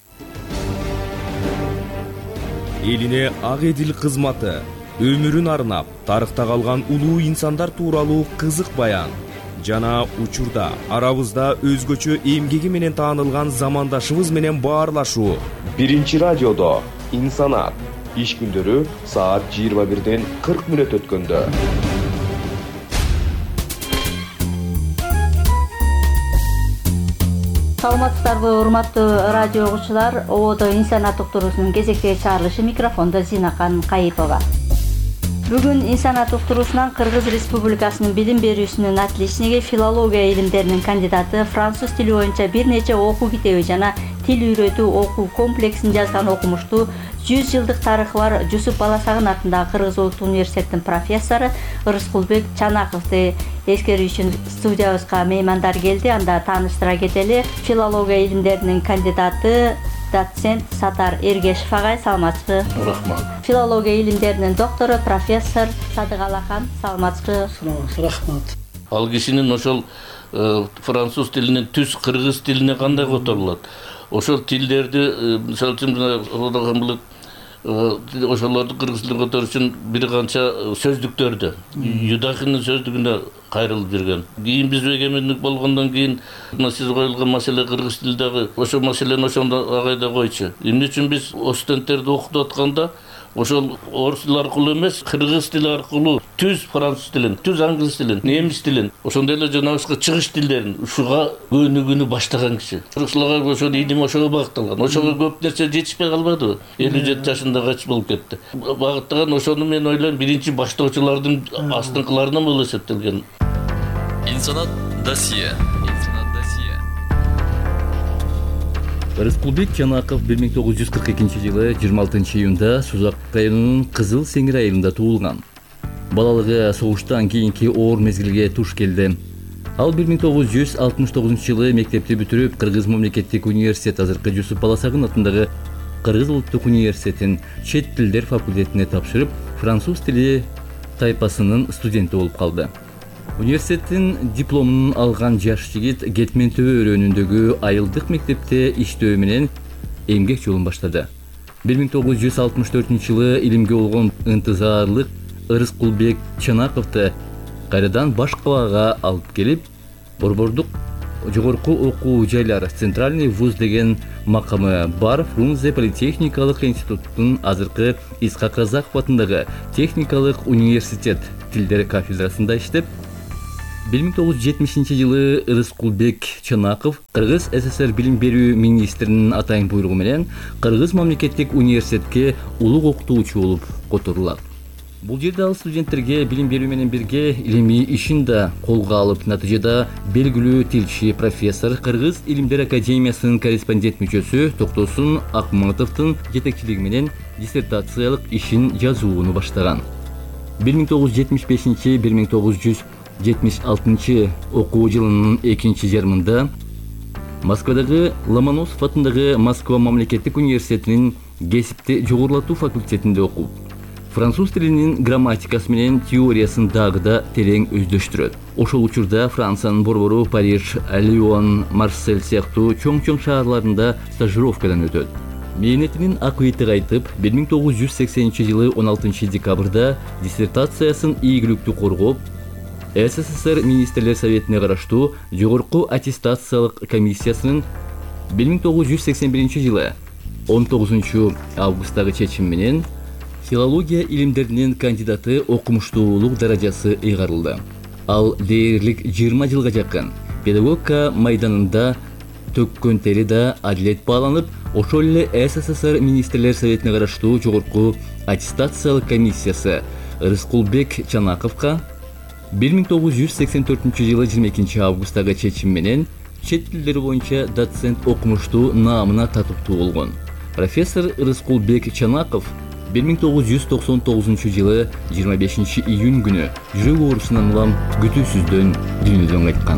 S5: Элине ак эдил кызматы, өмүрүн арнап, тарыхта калган улуу инсандар тууралуу кызык баян жана учурда арабызда өзгөчө эмгеги менен таанылган замандашыбыз менен баарлашуу.
S6: Биринчи радиодо инсанат иш күндөрү саат жыйырма бирден кырк мүнөт өткөндө.
S7: Саламатсыздарбы, урматтуу радио угуучулар. Ободо инсанат уктуруусунун кезектеги чыгарылышы, микрофондо Зинакан Кайыпова. Бүгүн инсанат уктуруусунан Кыргыз Республикасынын билим берүүсүнүн отличниги, филология илимдеринин кандидаты, француз тили боюнча бир нече окуу китеби жана тил үйрөтүү окуу комплексин жазган окумуштуу, жүз жылдык тарыхы бар Жусуп Баласагын атындагы Кыргыз Улуттук университетинин профессору Ырыскулбек Чанаковду эскерүү үчүн студиябызга меймандар келди. Анда тааныштыра кетели. Филология илимдеринин кандидаты, доцент Сатар Эргешев агай, саламатсызбы?
S8: Рахмат.
S7: Филология илимдеринин доктору, профессор Садык Алахан, саламатсызбы?
S8: Рахмат. Ал кишинин ошол француз тилинен түз кыргыз тилине кандай которулат? Ошол тилдерди, мисалы үчүн, ошолорду кыргыз тилине которуу үчүн бир канча сөздүктөрдү Юдахинин сөздүгүнө кайрылып жүргөн. Кийин биз эгемендик болгондон кийин сиз коюлган маселе кыргыз тилдеги ошол маселени ошондо агайда койчу. Эмне үчүн биз студенттерди окутуп атканда ошол орус тили аркылуу эмес, кыргыз тили аркылуу түз француз тилин, түз англис тилин, немис тилин, ошондой эле жанагы чыгыш тилдерин ушуга көнүгүүнү баштаган киши. Орусчуларга ошол илим ошого багытталган. Ошого көп нерсе жетишпей калбады. элүү жети жашында качып болуп кетти. Багыттаган ошону мен ойлойм, биринчи баштоочулардын астыңкыларынан болуп эсептелген.
S9: Инсанат досье.
S10: Ырыскулбек Чанаков бир миң тогуз жүз кырк экинчи жылы жыйырма алтынчы июнда Сузак районунун Кызыл Сеңир айылында туулган. Балалыгы согуштан кийинки оор мезгилге туш келди. Ал бир миң тогуз жүз алтымыш тогузунчу жылы мектепти бүтүрүп, Кыргыз мамлекеттик университет, азыркы Жусуп Баласагын атындагы Кыргыз улуттук университетин чет тилдер факультетине тапшырып, француз тили тайпасынын студенти болуп калды. Университеттин дипломун алган жаш жигит Кетмен Төбө өрөөнүндөгү айылдык мектепте иштөө менен эмгек жолун баштады. бир миң тогуз жүз алтымыш төртүнчү жылы илимге болгон ынтызарлык Ырыскулбек Чанаковду кайрадан баш калаага алып келип, борбордук жогорку окуу жайлар центральный вуз деген макамы бар Фрунзе политехникалык институттун азыркы Исхак Разаков атындагы техникалык университет тилдер кафедрасында иштеп, бир миң тогуз жүз жетимишинчи жылы Рыскулбек Чанаков Кыргыз СССР билим берүү министринин атайын буйругу менен Кыргыз мамлекеттик университетке улук окутуучу болуп которулат. Бул жерде ал студенттерге билим берүү менен бирге илимий ишин да колго алып, натыйжада белгилүү тилчи профессор, Кыргыз илимдер академиясынын корреспондент мүчөсү Токтосун Акматовдун жетекчилиги менен диссертациялык ишин жазууну баштаган. бир миң тогуз жүз жетимиш бешинчи — бир миң тогуз жүз жетимиш алтынчы окуу жылынын экинчи жарымында Москвадагы Ломоносов атындагы Москва мамлекеттик университетинин кесипти жогорулатуу факультетинде окуп, француз тилинин грамматикасы менен теориясын дагы да терең өздөштүрөт. Ошол учурда Франциянын борбору Париж, Лион, Марсель сыяктуу чоң-чоң шаарларында стажировкадан өтөт. Мээнетинин акыбети кайтып, бир миң тогуз жүз сексенинчи жылы он алтынчы декабрда диссертациясын ийгиликтүү коргоп, СССР министрлер советине караштуу жогорку аттестациялык комиссиясынын бир миң тогуз жүз сексен биринчи жылы он тогузунчу августагы чечими менен филология илимдеринин кандидаты окумуштуулук даражасы ыйгарылды. Ал дээрлик жыйырма жылга жакын педагогика майданында төккөн тери да адилет бааланып, ошол эле СССР министрлер советине караштуу жогорку аттестациялык комиссиясы Рыскулбек Чанаковго бир миң тогуз жүз сексен төртүнчү жылы жыйырма экинчи августагы чечими менен чет тилдери боюнча доцент окумуштуу наамына татыктуу болгон. Профессор Рыскулбек Чанаков бир миң тогуз жүз токсон тогузунчу жылы жыйырма бешинчи июнь күнү жүрөк оорусунан улам күтүүсүздөн дүйнөдөн кайткан.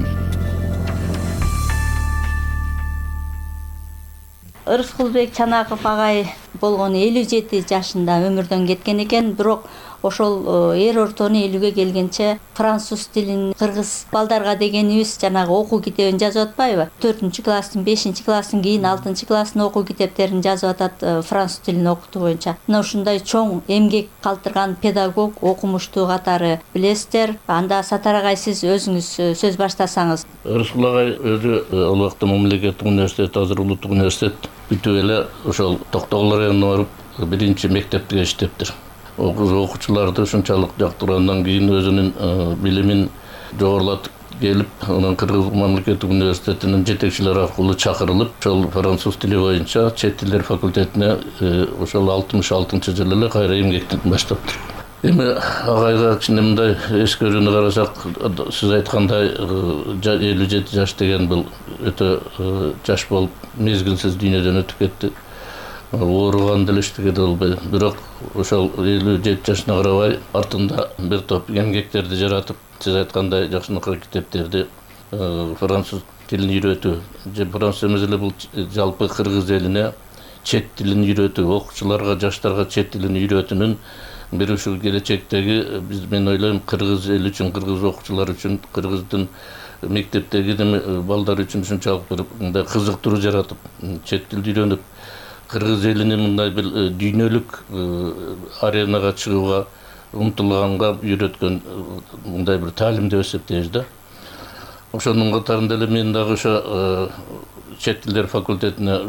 S7: Рыскулбек Чанаков агай болгону элүү жети жашында өмүрдөн кеткен экен, бирок ошол эр ортону элүүгө келгенче француз тилин, кыргыз балдарга дегенибиз жанагы окуу китебин жазып атпайбы? төртүнчү класстын, бешинчи класстын, кийин алтынчы класстын окуу китептерин жазып атат француз тилин окутуу боюнча. Мына ушундай чоң эмгек калтырган педагог, окумуштуу катары билесиздер. Анда Сатар агай, сиз өзүңүз сөз баштасаңыз.
S8: Рыскул агай өзү ал убакта мамлекеттик университет, азыр улуттук университет бүтүп эле ошол Токтогул районуна барып биринчи мектепте иштептир. Окуучуларды ушунчалык жактыргандан кийин өзүнүн билимин жогорулатып келип, анан Кыргыз мамлекеттик университетинин жетекчилери аркылуу чакырылып, ошол француз тили боюнча чет тилдер факультетине ошол алтымыш алтынчы жылы эле кайра эмгектин баштаптыр. Эми агайга кичине мындай эскерүүнү карасак, сиз айткандай элүү жети жаш деген бул өтө жаш болуп, мезгилсиз дүйнөдөн өтүп кетти. Ооруган деле эчтеке да болбой. Бирок ошол элүү жети жашына карабай артында бир топ эмгектерди жаратып, сиз айткандай жакшынакай китептерди француз тилин үйрөтүү, же француз эмес эле бул жалпы кыргыз элине чет тилин үйрөтүү, окуучуларга, жаштарга чет тилин үйрөтүүнүн бир ушул келечектеги, биз мен ойлойм, кыргыз эл үчүн, кыргыз окуучулар үчүн, кыргыздын мектептеги балдар үчүн ушунчалык бир мындай кызыктыруу жаратып, чет тилди үйрөнүп, кыргыз элинин мындай бир дүйнөлүк аренага чыгууга умтулганга үйрөткөн мындай бир таалим деп эсептейбиз да. Ошонун катарында эле мен дагы ошо чет тилдер факультетине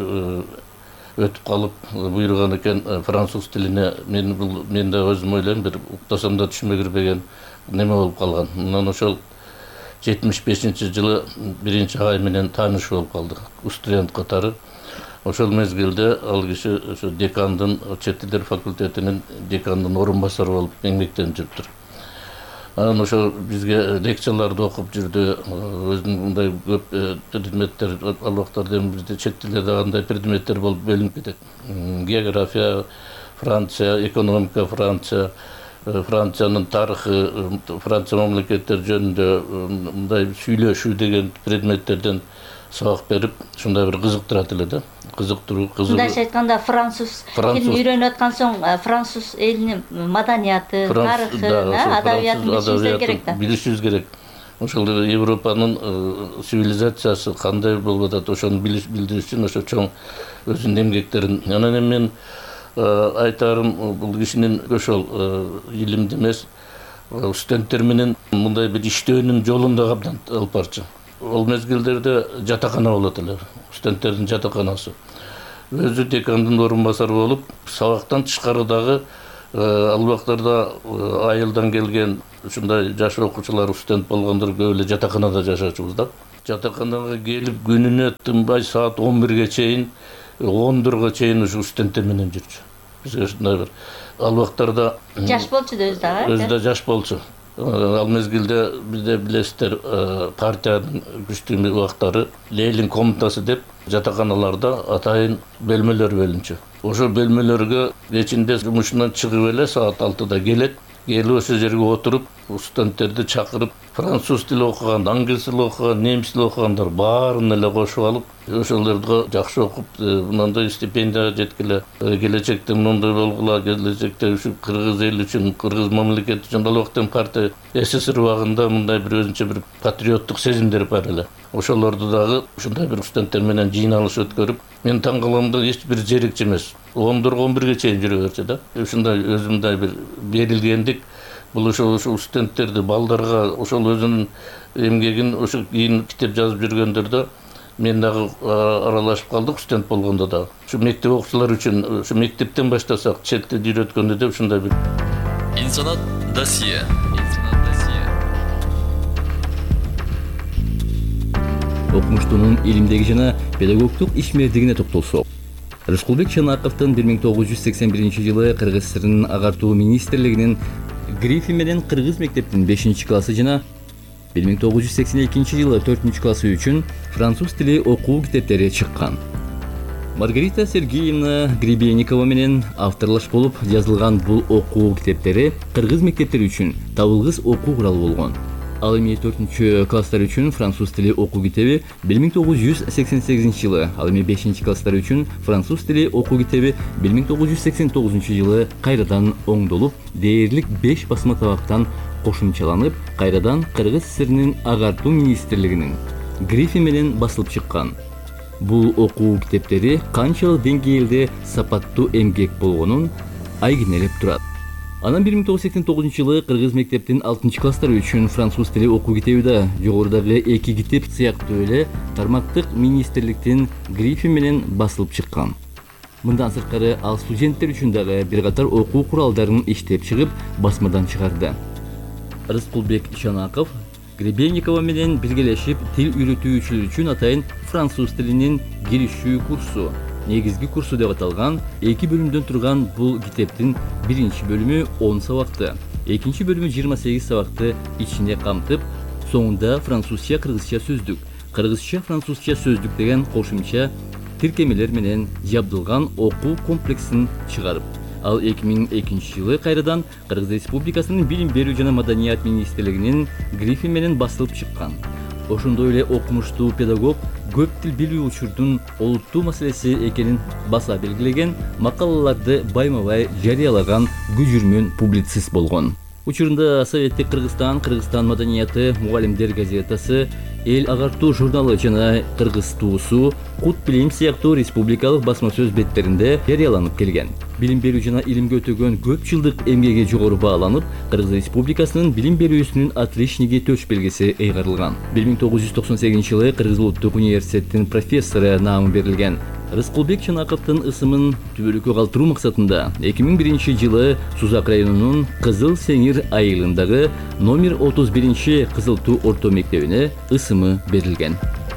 S8: өтүп калып буйруган экен француз тилине. Мен бул мен да өзүм ойлойм, бир уктасам да түшүмө кирбеген неме болуп калган. Мындан ошол жетимиш бешинчи жылы биринчи агай менен тааныш болуп калдык, студент катары. Ошол мезгилде ал киши ошо декандын, чет тилдер факультетинин декандын орун басары болуп эмгектенип жүрүптүр. Анан ошо бизге лекцияларды окуп жүрдү. Өзүнүн мындай көп предметтер, ал убактарда бизде чет тилдерде кандай предметтер болуп бөлүнүп кетет. География, Франция, экономика, Франция, Франциянын тарыхы, Франция мамлекеттер жөнүндө мындай сүйлөшүү деген предметтерден сабак берип, ушундай бир кызыктырат эле да. Кызыктыруу, кызыгуу.
S7: Мындайча айтканда француз тилин үйрөнүп аткан соң, француз элинин маданияты, тарыхы, адабиятын билишибиз керек да.
S8: Билишибиз керек. Ошол Европанын цивилизациясы кандай болуп атат, ошону билдириш үчүн ошо чоң өзүнүн эмгектерин. Анан эми мен айтарым, бул кишинин ошол илимди эмес, студенттер менен мындай бир иштөөнүн жолун да абдан алып барчу. ол мезгилдерде жатакана болот эле, студенттердин жатаканасы. Өзү декандын орун басары болуп, сабактан тышкарыдагы ал убактарда айылдан келген ушундай жаш окуучулар, студент болгондор көп эле жатаканада жашачубуз да. Жатаканага келип күнүнө тынбай саат он бирге чейин, он төрткө чейин ушу студенттер менен жүрчү. Биз ушундай бир ал убактарда
S7: жаш болчу да өзү дагы.
S8: Өзү да жаш болчу. Ал мезгилде бизде билесиздер, партиянын күчтүү убактары Ленин комнатасы деп жатаканаларда атайын бөлмөлөр бөлүнчү. Ошо бөлмөлөргө кечинде жумушунан чыгып эле саат алтыда келет. Келип ошол жерге отуруп, студенттерди чакырып, француз тили окуган, англис тили окуган, немис тили окугандар баарын эле кошуп алып, ошолорго жакшы окуп, мындай стипендия жеткиле, келечекте мындай болгула, келечекте ушу кыргыз эл үчүн, кыргыз мамлекети үчүн ал убакта партия СССР убагында мындай бир өзүнчө бир патриоттук сезимдер бар эле. Ошолорду дагы ушундай бир студенттер менен жыйналыш өткөрүп, мен таң каламда эч бир жерикчи эмес. он төрт он бирге чейин жүрө берчү да. Ушундай өзүмдөй бир берилгендик. Бул ошол ошол студенттерди, балдарга ошол өзүнүн эмгегин ошо кийин китеп жазып жүргөндөрдө мен дагы аралашып калдык, студент болгондо да. Ушу мектеп окуучулары үчүн ушу мектептен баштасак, четте үйрөткөндө да ушундай бир
S9: Инсанат досье.
S10: Окумуштуунун илимдеги жана педагогдук ишмердигине токтолсок. Рыскулбек Чанаковдун бир миң тогуз жүз сексен биринчи жылы Кыргыз ССР агартуу министрлигинин Грифин менен кыргыз мектептин бешинчи классы жана бир миң тогуз жүз сексен экинчи жылы төртүнчү классы үчүн француз тили окуу китептери чыккан. Маргарита Сергеевна Гребенникова менен авторлаш болуп жазылган бул окуу китептери кыргыз мектептери үчүн табылгыс окуу куралы болгон. Ал эми төртүнчү класстар үчүн француз тили окуу китеби бир миң тогуз жүз сексен сегизинчи жылы, ал эми бешинчи класстар үчүн француз тили окуу китеби бир миң тогуз жүз сексен тогузунчу жылы кайрадан оңдолуп, дээрлик беш басма табактан кошумчаланып, кайрадан Кыргыз ССРнин агартуу министрлигинин Грифин менен басылып чыккан. Бул окуу китептери канчалык деңгээлде сапаттуу эмгек болгонун айгинелеп турат. Анан бир миң тогуз жүз сексен тогузунчу жылы кыргыз мектептин алтынчы класстары үчүн француз тили окуу китеби да жогорудагы эки китеп сыяктуу эле тармактык министрликтин Грифин менен басылып чыккан. Мындан сырткары ал студенттер үчүн дагы бир катар окуу куралдарын иштеп чыгып, басмадан чыгарды. Рыскулбек Чанаков Гребенникова менен биргелешип тил үйрөтүүчүлөр үчүн атайын француз тилинин киришүү курсу, негизги курсу деп аталган эки бөлүмдөн турган бул китептин биринчи бөлүмү он сабакты, экинчи бөлүмү жыйырма сегиз сабакты ичине камтып, соңунда французча кыргызча сөздүк, кыргызча французча сөздүк деген кошумча тиркемелер менен жабдылган окуу комплексин чыгарып, ал эки миң экинчи жылы кайрадан Кыргыз Республикасынын билим берүү жана маданият министрлигинин Грифин менен басылып чыккан. Ошондой эле окумуштуу педагог көп тил билүү учурдун олуттуу маселеси экенин баса белгилеген, макалаларды байма-бай жарыялаган күжүрмөн публицист болгон. Учурунда Советтик Кыргызстан, Кыргызстан маданияты, Мугалимдер газетасы, Эл агартуу журналы жана Кыргыз туусу, Кут билим сыяктуу республикалык басма сөз беттеринде жарыяланып келген. Билим берүү жана илимге өтөгөн көп жылдык эмгеги жогору бааланып, Кыргыз Республикасынын билим берүүсүнүн отличниги төш белгиси ыйгарылган. бир миң тогуз жүз токсон сегизинчи жылы Кыргыз улуттук университетинин профессору наамы берилген. Рыскулбек Чанаковдун ысымын түбөлүккө калтыруу максатында эки миң биринчи жылы Сузак районунун Кызыл Сеңир айылындагы номер отуз биринчи Кызыл Туу орто мектебине ысымы берилген.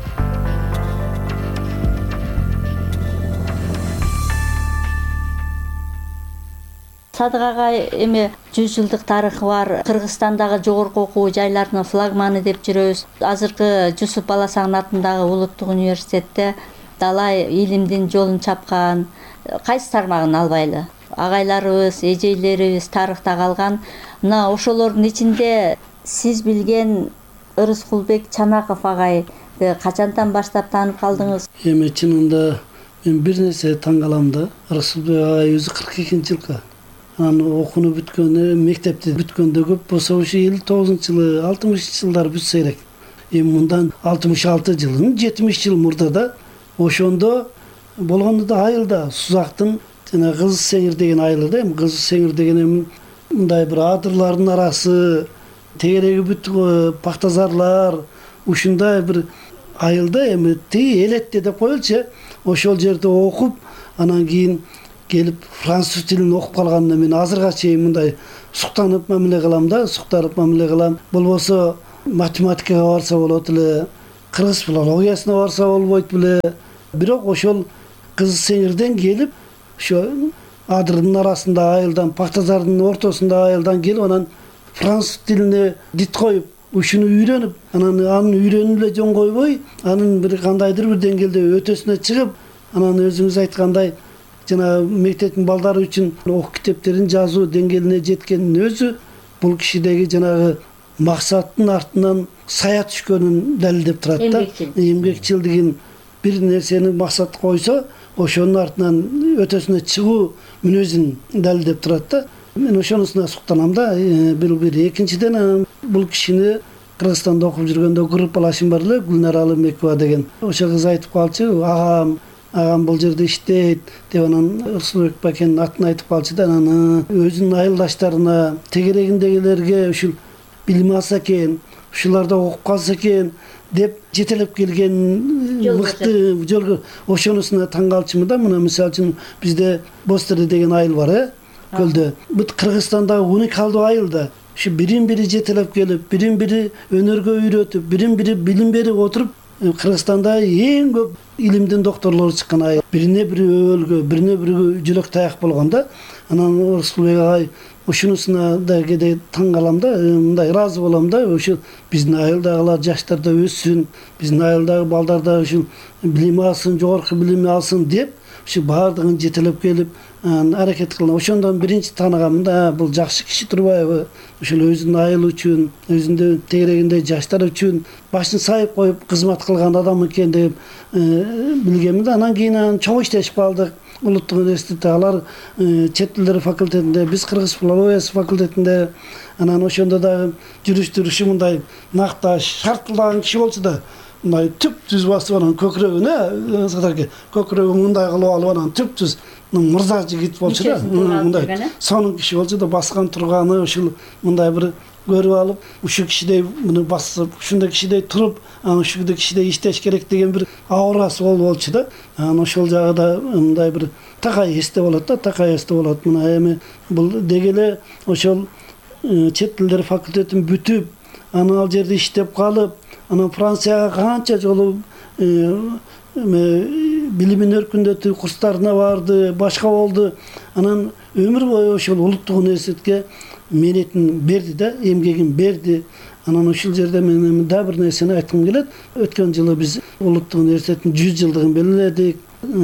S7: Садык агай эми жүз жылдык тарыхы бар Кыргызстандагы жогорку окуу жайларынын флагманы деп жүрөбүз. Азыркы Жусуп Баласагын атындагы улуттук университетте далай илимдин жолун чапкан, кайсы тармагын албайлы. Агайларыбыз, эжейлерибиз тарыхта калган. Мына ошолордун ичинде сиз билген Рыскулбек Чанаков агайды качандан баштап таанып калдыңыз?
S11: Эми чынында мен бир нерсе таң калам да. Рыскулбек агай өзү кырк экинчи жылкы анан окууну бүткөнү, мектепти бүткөндө көп болсо ушу элүү тогузунчу жылы, алтымышынчы жылдары бүтсө керек. Эми мындан алтымыш алты жылын жетимиш жыл мурда да ошондо болгондо да айылда Сузактын жана Кызыл Сеңир деген айылы да, эми Кызыл Сеңир деген эми мындай бир адырлардын арасы, тегереги бүт пактазарлар, ушундай бир айылда эми тиги элетте деп коелучу, ошол жерде окуп, анан кийин келип француз тилин окуп калганына мен азырга чейин мындай суктанып мамиле кылам да, суктанып мамиле кылам. Болбосо математикага барса болот эле, кыргыз филологиясына барса болбойт беле. Бирок ошол Кызыл Сеңирден келип, ошо адырдын арасында айылдан, Пактазардын ортосунда айылдан келип, анан француз тилине дит коюп, ушуну үйрөнүп, анан анын үйрөнүп эле жөн койбой, анын бир кандайдыр бир деңгээлде өтөсүнө чыгып, анан өзүңүз айткандай жана мектептин балдары үчүн окуу китептерин жазуу деңгээлине жеткендин өзү бул кишидеги жанагы максаттын артынан сая түшкөнүн далилдеп турат да. Эмгекчилдигин, бир нерсени максат койсо, ошонун артынан өтөсүнө чыгуу мүнөзүн далилдеп турат да. Мен ошонусуна суктанам да. Бир бир экинчиден бул кишини Кыргызстанда окуп жүргөндө группалашым бар эле, Гүлнара Алымбекова деген. Ошо кыз айтып калчу, агам агам бул жерде иштейт деп, анан Рысулбек бакенин атын айтып калчу да. Анан өзүнүн айылдаштарына, тегерегиндегилерге ушул билим алса экен, ушуларда окуп калса экен деп жетелеп келген мыкты жолго. Ошонусуна таң калчумун да. Мына мисалы үчүн бизде Бостере деген айыл бар, э, көлдө. Бут Кыргызстандагы уникалдуу айыл да. Ушу бирин бири жетелеп келип, бирин бири өнөргө үйрөтүп, бирин бири билим берип отуруп, Кыргызстанда эң көп илимдин докторлору чыккан айыл. Бирине бири өбөлгө, бирине бири жүрөк таяк болгон да. Анан Рысулбек агай ушунусуна да кээде таң калам да, мындай ыраазы болом да. Ошо биздин айылдагылар жаштар да өссүн, биздин айылдагы балдар да ушул билим алсын, жогорку билим алсын деп, ушу баардыгын жетелеп келип аракет кылган. Ошондон биринчи тааныгам да, бул жакшы киши турбайбы? Ушул өзүнүн айылы үчүн, өзүнүн тегерегиндеги жаштар үчүн башын сайып коюп кызмат кылган адам экен деп билгенмин да. Анан кийин чогуу иштешип калдык. Улуттук университетте, алар чет тилдери факультетинде, биз кыргыз филологиясы факультетинде. Анан ошондо дагы жүрүш-турушу мындай накташ шартталган киши болчу да. Мындай түп-түз басып анан көкүрөгүнө, садарке көкүрөгүн мындай кылып алып анан түп-түз мырза жигит болчу да. Мындай сонун киши болчу да, баскан турганы ушул мындай бир көрүп алып, ушул кишидей муну басып, ушундай кишидей туруп, анан ушундай кишидей иштеш керек деген бир аурасы болчу да. Анан ошол жагында мындай бир такай эсте болот да, такай эсте болот. Мына эми бул дегеле ошол чет тилдери факультетин бүтүп, анан ал жерде иштеп калып, анан Францияга канча жолу билимин өркүндөтүү курстарына барды, башка болду. Анан өмүр бою ошол улуттук университетке мээнетин берди да, эмгегин берди. Анан ушул жерде мен да бир нерсени айткым келет. Өткөн жылы биз улуттук университеттин жүз жылдыгын белгиледик.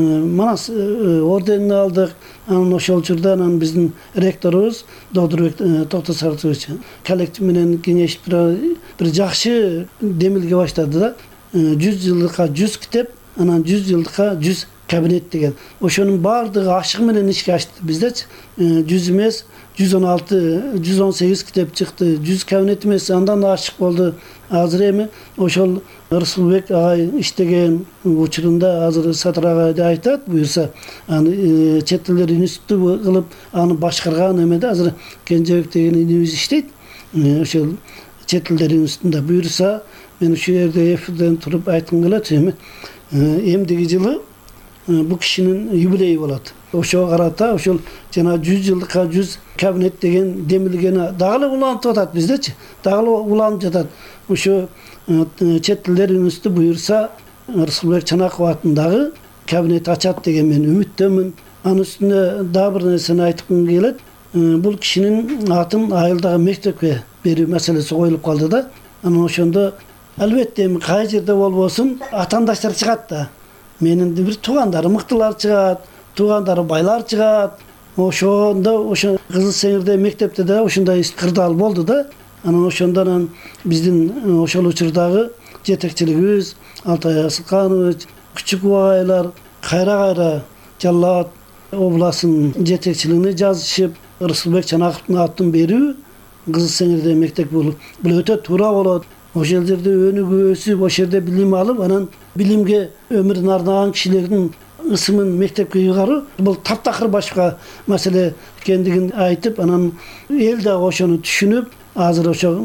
S11: Манас орденин алдык. Анан ошол учурда анан биздин ректорубуз Додурбек Токтосарович коллектив менен кеңешип бир жакшы демилге баштады да. жүз жылдыкка жүз китеп, анан жүз жылдыкка жүз кабинет деген. Ошонун баардыгы ашык менен ишке ашты биздечи. жүз эмес, жүз он алты, жүз он сегиз китеп чыкты. жүз кабинет эмес, андан да ашык болду. Азыр эми ошол Рысулбек агай иштеген учурунда азыр Сатыр агай да айтат, буюрса аны чет тилдер институту кылып аны башкарган эмеде азыр Кенжебек деген инибиз иштейт. Ошол чет тилдер институтунда буюрса мен ушул жерде эфирден туруп айткым келет. Эми эмдиги жылы бул кишинин юбилейи болот. Ошого карата ошол жана жүз жылдыкка жүз кабинет деген демилгени дагы эле улантып атат биздечи. Дагы эле уланып жатат. Ошо чет тилдер институту буюрса Рысулбек Чанаков атындагы кабинет ачат деген мен үмүттөмүн. Анын үстүнө дагы бир нерсени айткым келет. Бул кишинин атын айылдагы мектепке берүү маселеси коюлуп калды да. Анан ошондо албетте эми кай жерде болбосун атаандаштар чыгат да. Менин бир туугандары мыктылар чыгат, туугандары байлар чыгат. Ошондо ошо Кызыл Сеңирде мектепте да ошондой кырдаал болду да. Анан ошондон биздин ошол учурдагы жетекчилигибиз Алтай Асылканович, Күчүк агайлар кайра-кайра Жалал областынын жетекчилигине жазышып, Рысулбек Чанаковдун атын берүү Кызыл Сеңирде мектеп бул өтө туура болот. Ошол жерде өнүгүп өсүп, ошол жерде билим алып, анан билимге өмүрүн арнаган кишилердин ысымын мектепке ыйгаруу бул таптакыр башка маселе экендигин айтып, анан эл дагы ошону түшүнүп, азыр ошо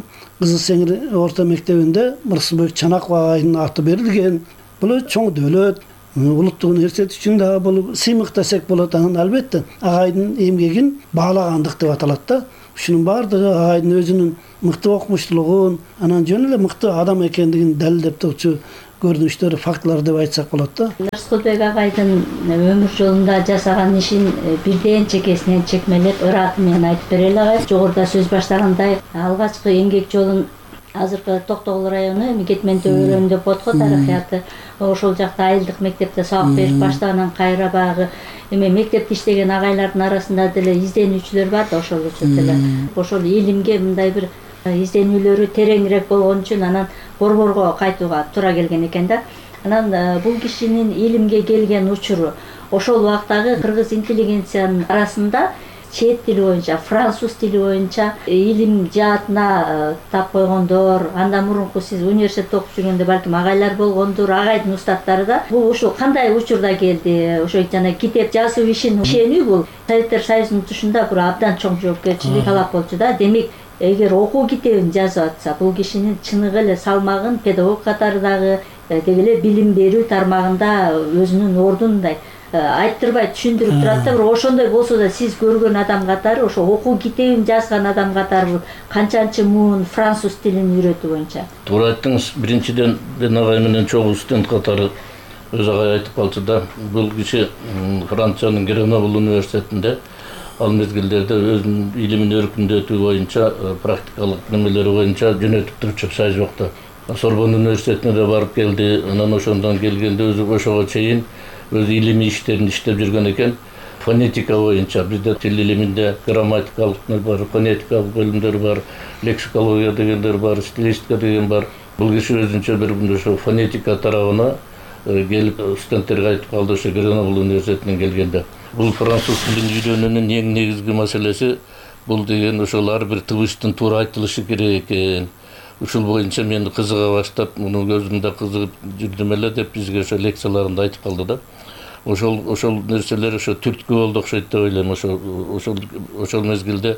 S11: Кызыл Сеңир орта мектебинде Мырсылбек Чанаков агайдын аты берилген. Бул чоң дөөлөт, улуттугун эрсетиш үчүн да бул сыймык десек болот. Анан албетте агайдын эмгегин баалагандык деп аталат да. Ушунун баардыгы агайдын өзүнүн мыкты окумуштуулугун, анан жөн эле мыкты адам экендигин далилдеп турчу көрүнүштөр, фактылар деп айтсак болот да.
S7: Рыскулбек агайдын өмүр жолунда жасаган ишин бирден чекесинен чекмелеп, ыраты менен айтып бере алабыз. Жогоруда сөз баштагандай, алгачкы эмгек жолун азыркы Токтогул району Мекетмен Төбөлөн деп отко тарыхыяты. Ошол жакта айылдык мектепте сабак берип баштагандан кайра багы эме мектепте иштеген агайлардын арасында деле изденүүчүлөр бар да, ошол учурда деле. Ошол илимге мындай бир изденүүлөрү тереңирээк болгон үчүн анан борборго кайтууга туура келген экен да. Анан бул кишинин илимге келген учуру ошол убактагы кыргыз интеллигенциянын арасында чет тили боюнча, француз тили боюнча илим жаатына тап койгондор, андан мурунку сиз университетте окуп жүргөндө балким агайлар болгондур, агайдын устаттары да. Бул ушул кандай учурда келди? Ошо жана китеп жазуу ишин ишенүү бул Советтер Союзунун тушунда бир абдан чоң жоопкерчилик талап болчу да. Демек, эгер окуу китебин жазып атса, бул кишинин чыныгы эле салмагын педагог катарындагы деги эле билим берүү тармагында өзүнүн ордундай айттырбай түшүндүрүп турат да. Бирок ошондой болсо да сиз көргөн адам катары, ошо окуу китебин жазган адам катары канчанчы муун француз тилин үйрөтүү боюнча?
S8: Туура айттыңыз. Биринчиден агай менен чогуу студент катары өз агай айтып калчу да. Бул киши Франциянын Грenoble университетинде ал мезгилдерде өзүнүн илимин өркүндөтүү боюнча практикалык немелери боюнча жөнөтүп турчу Шайжокто. Сорбонн университетине да барып келди. Анан ошондон келгенде өзү ошого чейин өз илимий иштерин иштеп жүргөн экен. Фонетика боюнча бизде тил илиминде грамматикалык бар, фонетикалык бөлүмдөр бар, лексикология дегендер бар, стилистика деген бар. Бул киши өзүнчө бир ошо фонетика тарабына келип студенттерге айтып калды ошо Грenoble университетинен келгенде. Бул француз тилин үйрөнүүнүн эң негизги маселеси бул деген ошол ар бир тыбыштын туура айтылышы керек экен. Ушул боюнча мен кызыга баштап, муну өзүм да кызыгып жүрдүм эле деп бизге ошо лекцияларында айтып калды да. Ошол ошол нерселер ошо түрткү болду окшойт деп ойлойм. Ошол ошол ошол мезгилде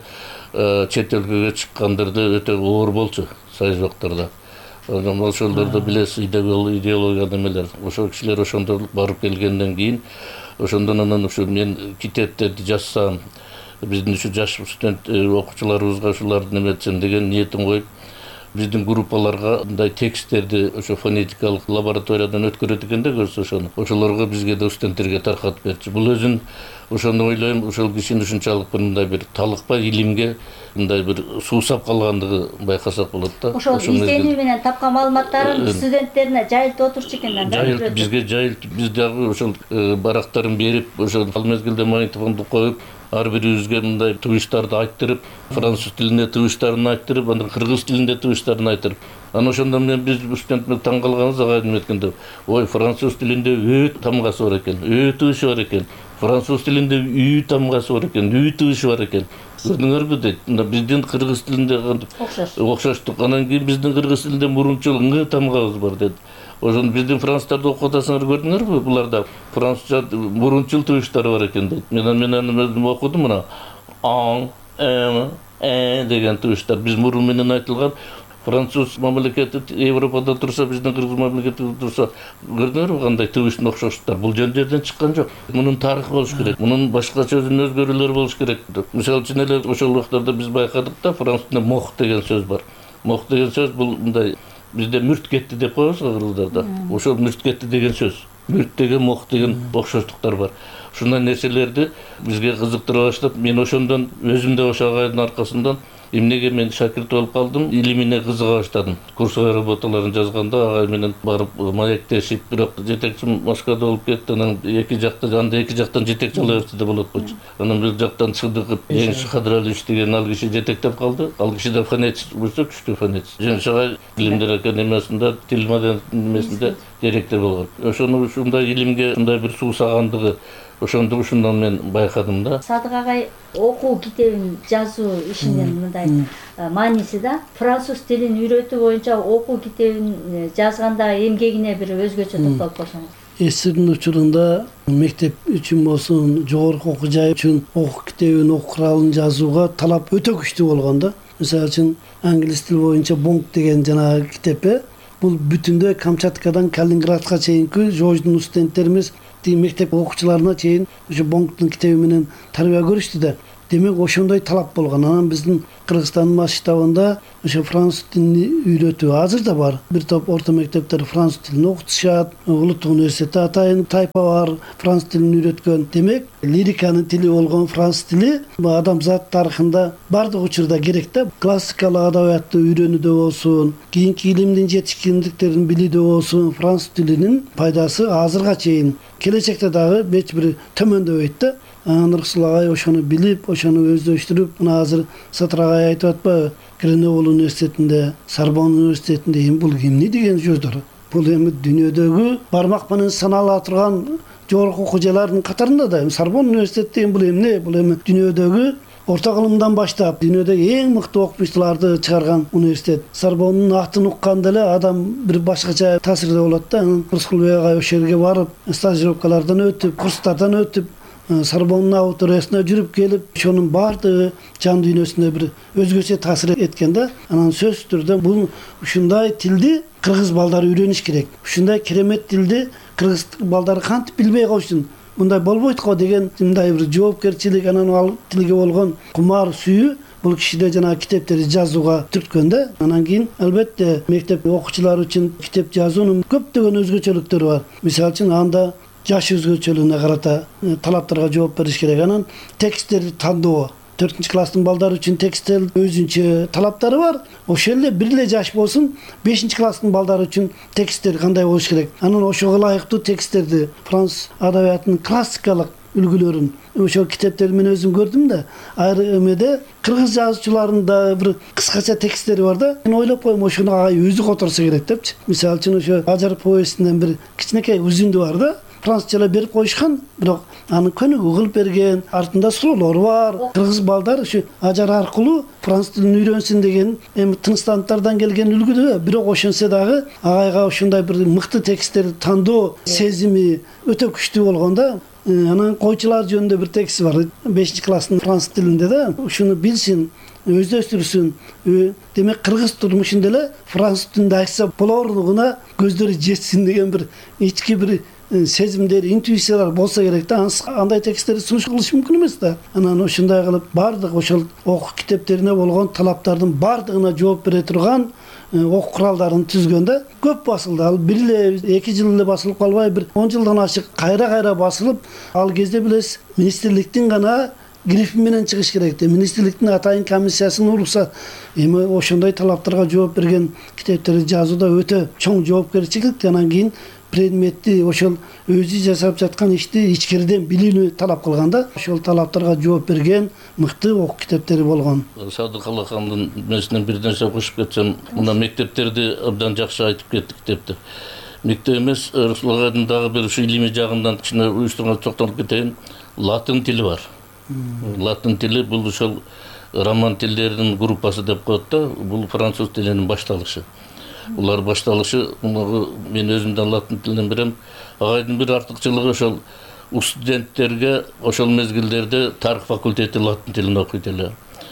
S8: чет өлкөгө чыккандарды өтө оор болчу Сайжоктарда. Ошолдорду билесиз, идеология немелер. Ошол кишилер ошондо барып келгенден кийин ошондон анан ушу мен китептерди жазсам, биздин ушу жаш студент окуучуларыбызга ушуларды неметсем деген ниетин коюп, биздин группаларга мындай тексттерди ошо фонетикалык лабораториядан өткөрөт экен да, көрсө ошону. Ошолорго бизге да студенттерге таркатып берчү. Бул өзүн ошону ойлойм, ошол кишинин ушунчалык мындай бир талыкпай илимге мындай бир суусап калгандыгы байкасак болот да.
S7: Ошол изденүү менен тапкан маалыматтарын студенттерине жайылтып отурчу экен да.
S8: Жайылтып бизге жайылтып, биз дагы ошол барактарын берип, ошол ал мезгилде магнитофонду коюп, ар бирибизге мындай тыбыштарды айттырып, француз тилинде тыбыштарын айттырып, анан кыргыз тилинде тыбыштарын айттырып. Анан ошондон мен биз студентме таң калганбыз агайдын эткенде. Ой, француз тилинде өт тамгасы бар экен, өт тыбышы бар экен. Француз тилинде үй тамгасы бар экен, үй тыбышы бар экен. Көрдүңөрбү дейт. Биздин кыргыз тилинде окшош. Окшоштук. Анан кийин биздин кыргыз тилинде мурунчул ң тамгабыз бар дейт. Ошон биздин француздарды окуп атасыңар, көрдүңөрбү? Буларда французча мурунчул тыбыштары бар экен дейт. Мен мен аны окудум мына. Аң, э, э деген тыбыштар биз мурун менен айтылган. Француз мамлекети Европада турса, биздин кыргыз мамлекети турса, көрдүңөрбү кандай тыбыштын окшоштуктар? Бул жөн жерден чыккан жок. Мунун тарыхы болуш керек. Мунун башкача өзүнүн өзгөрүүлөрү болуш керек. Мисалы үчүн эле ошол убактарда биз байкадык да, француз тилинде мох деген сөз бар. Мох деген сөз бул мындай бизде мүрт кетти деп коебуз го кыргыздарда. Ошол мүрт кетти деген сөз. Мүрт деген мох деген окшоштуктар бар. Ушундай нерселерди бизге кызыктыра баштап, мен ошондон өзүм да ошо агайдын аркасынан эмнеге мен шакирт болуп калдым, илимине кызыга баштадым. Курсовой работаларын жазганда агай менен барып маектешип, бирок жетекчи Москвада болуп кетти. Анан эки жакта анда эки жактан жетекчи ала берсе де болот болчу. Анан бир жактан Сыдыков Жеңиш Кадыралиевич деген ал киши жетектеп калды. Ал киши да фонетист, болсо күчтүү фонетист. Жеңиш агай Билимдер академиясында тил маданиясында директор болгон. Ошону ушундай илимге ушундай бир суусагандыгы ошондо ушундан мен байкадым да.
S7: Садык агай окуу китебин жазуу ишинин мындай мааниси да, француз тилин үйрөтүү боюнча окуу китебин жазгандагы эмгегине бир өзгөчө токтолуп койсоңуз.
S11: Эсирдин учурунда мектеп үчүн болсун, жогорку окуу жай үчүн окуу китебин, окуу куралын жазууга талап өтө күчтүү болгон да. Misal için İngiliz dili boyunca Bonk деген жанагы китепе бул бүтүндөй Камчаткадан Калининградка чейинки Жождун студенттерimiz мектеп окуучуларына чейин ушу Бонктун китеби менен тарбия көрүштү да. Демек ошондой талап болгон. Анан биздин Кыргызстандын масштабында ошо француз тилин үйрөтүү азыр да бар. Бир топ орто мектептер француз тилин окутушат. Улуттук университетте атайын тайпа бар француз тилин үйрөткөн. Демек лириканын тили болгон француз тили адамзат тарыхында бардык учурда керек да. Классикалык адабиятты үйрөнүүдө болсун, кийинки илимдин жетишкендиктерин билүүдө болсун, француз тилинин пайдасы азырга чейин келечекте дагы эч бир төмөндөбөйт да. Анан Рысул агай ошону билип, ошону өздөштүрүп, мына азыр Сатыр агай айтып атпайбы, Греневол университетинде, Сорбонн университетинде эми бул эмне деген сөздөр? Бул эми дүйнөдөгү бармак менен санала турган жогорку окуу жайлардын катарында да. Сорбонн университети эми бул эмне? Бул эми дүйнөдөгү орто кылымдан баштап дүйнөдөгү эң мыкты окумуштууларды чыгарган университет. Сорбоннун атын укканда эле адам бир башкача таасирде болот да. Рыскулбек агай ошол жерге барып, стажировкалардан өтүп, курстардан өтүп, Сорбоннун аудиториясына жүрүп келип, ошонун баардыгы жан дүйнөсүнө бир өзгөчө таасир эткен да. Анан сөзсүз түрдө бул ушундай тилди кыргыз балдары үйрөнүш керек. Ушундай керемет тилди кыргыз балдары кантип билбей койсун? Мындай болбойт го деген мындай бир жоопкерчилик, анан ал тилге болгон кумар сүйүү бул кишиде жана китептерди жазууга түрткөн да. Анан кийин албетте мектеп окуучулары үчүн китеп жазуунун көптөгөн өзгөчөлүктөрү бар. Мисалы үчүн анда жаш өзгөчөлүгүнө карата талаптарга жооп бериш керек. Анан тексттерди тандоо. төртүнчү класстын балдары үчүн тексттер өзүнчө талаптары бар. Ошол эле бир эле жаш болсун, бешинчи класстын балдары үчүн тексттер кандай болуш керек? Анан ошого ылайыктуу тексттерди, француз адабиятынын классикалык үлгүлөрүн ошол китептерди мен өзүм көрдүм да. Айры эмеде кыргыз жазуучуларынын да бир кыскача тексттери бар да. Мен ойлоп коем, ошону агай өзү которсо керек депчи. Мисалы үчүн ошо Ажар повестинен бир кичинекей үзүндү бар да. Французчалап берип коюшкан, бирок аны көнүгүү кылып берген, артында суроолор бар. Кыргыз балдар ушу Ажар аркылуу француз тилин үйрөнсүн деген эми тынчтандтардан келген үлгүдө. Бирок ошонсо дагы агайга ушундай бир мыкты тексттерди тандоо сезими өтө күчтүү болгон да. Анан койчулар жөнүндө бир текст бар. бешинчи класстын француз тилинде да. Ушуну билсин, өздөштүрсүн. Демек кыргыз турмушунда эле француз тилинде айтса болорлугуна көздөрү жетсин деген бир ички бир сезимдер, интуициялар болса керек да. Андай тексттерди сунуш кылыш мүмкүн эмес да. Анан ошондой кылып бардык ошол окуу китептерине болгон талаптардын бардыгына жооп бере турган окуу куралдарын түзгөн да. Көп басылды. Ал бир эле эки жыл эле басылып калбай, бир он жылдан ашык кайра-кайра басылып, ал кезде билесиз, министрликтин гана грифи менен чыгыш керек да. Министрликтин атайын комиссиясынын уруксат. Эми ошондой талаптарга жооп берген китептерди жазууда өтө чоң жоопкерчилик. Анан кийин предметти ошол өзү жасап жаткан ишти ичкериден билүүнү талап кылган да. Ошол талаптарга жооп берген мыкты окуу китептери болгон.
S8: Садык Алакандын месинен бир нерсе кошуп кетсем, мына мектептерди абдан жакшы айтып кетти китепти. Мектеп эмес, Рысул агайдын дагы бир ушу илимий жагынан кичине уюштурган токтолуп кетейин. Латын тили бар. Латын тили бул ошол роман тилдеринин группасы деп коет да. Бул француз тилинин башталышы. Улар башталышы, мен өзүмдөн латын тилинен берем. Агайдын бир артыкчылыгы ошол студенттерге ошол мезгилдерде тарых факультети латын тилин окуйт эле.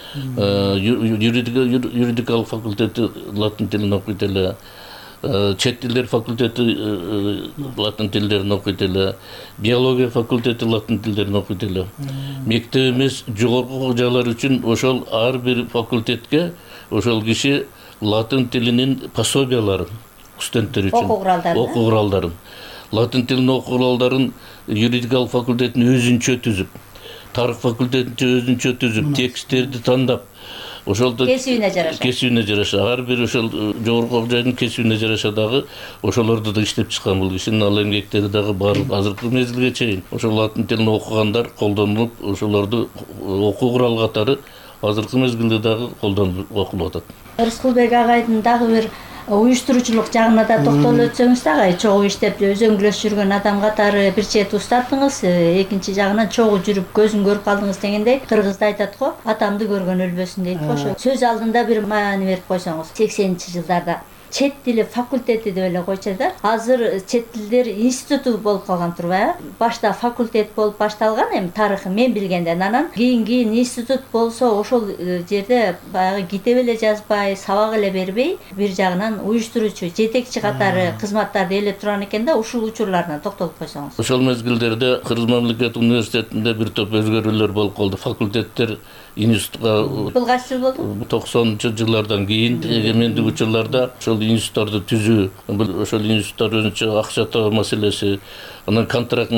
S8: Юридикалык факультети латын тилин окуйт эле. Чет тилдер факультети латын тилдерин окуйт эле. Биология факультети латын тилдерин окуйт эле. Мектеп эмес, жогорку окуу жайлар үчүн ошол ар бир факультетке ошол киши латын тилинин пособияларын студенттер үчүн окуу куралдарын окуу куралдарын латын тилинин окуу куралдарын юридикалык факультеттин өзүнчө түзүп, тарых факультетинче өзүнчө түзүп, тексттерди тандап, ошолду
S7: кесибине жараша
S8: кесибине жараша ар бир ошол жогорку окуу жайдын кесибине жараша дагы ошолорду да иштеп чыккан бул кишинин ал эмгектери дагы баардык азыркы мезгилге чейин ошол латын тилин окугандар колдонулуп, ошолорду окуу курал катары азыркы мезгилде дагы колдонуп окулуп атат.
S7: Рыскулбек агайдын дагы бир уюштуруучулук жагына да токтолуп өтсөңүз дагы, чогуу иштеп өзөңгүлөш жүргөн адам катары бир чет устаттыңыз, экинчи жагынан чогуу жүрүп көзүн көрүп калдыңыз дегендей, кыргызда айтат го, атамды көргөн өлбөсүн дейт го. Ошо сөз алдында бир маани берип койсоңуз. сексенинчи жылдарда чет тили факультети деп эле койчу да. Азыр чет тилдер институту болуп калган турбайбы? Башта факультет болуп башталган, эми тарыхы мен билгенден, анан кийин кийин институт болсо ошол жерде баягы китеп эле жазбай, сабак эле бербей, бир жагынан уюштуруучу, жетекчи катары кызматтарды ээлеп турган экен да, ушул учурларына токтолуп койсоңуз.
S8: Ошол мезгилдерде Кыргыз мамлекеттик университетинде бир топ өзгөрүүлөр болуп калды. Факультеттер институтка
S7: бул кайсы жыл болду?
S8: токсонунчу жылдардан кийин эгемендик учурларда ошол институттарды түзүү, ошол институттар өзүнчө акча табуу маселеси, анан контракт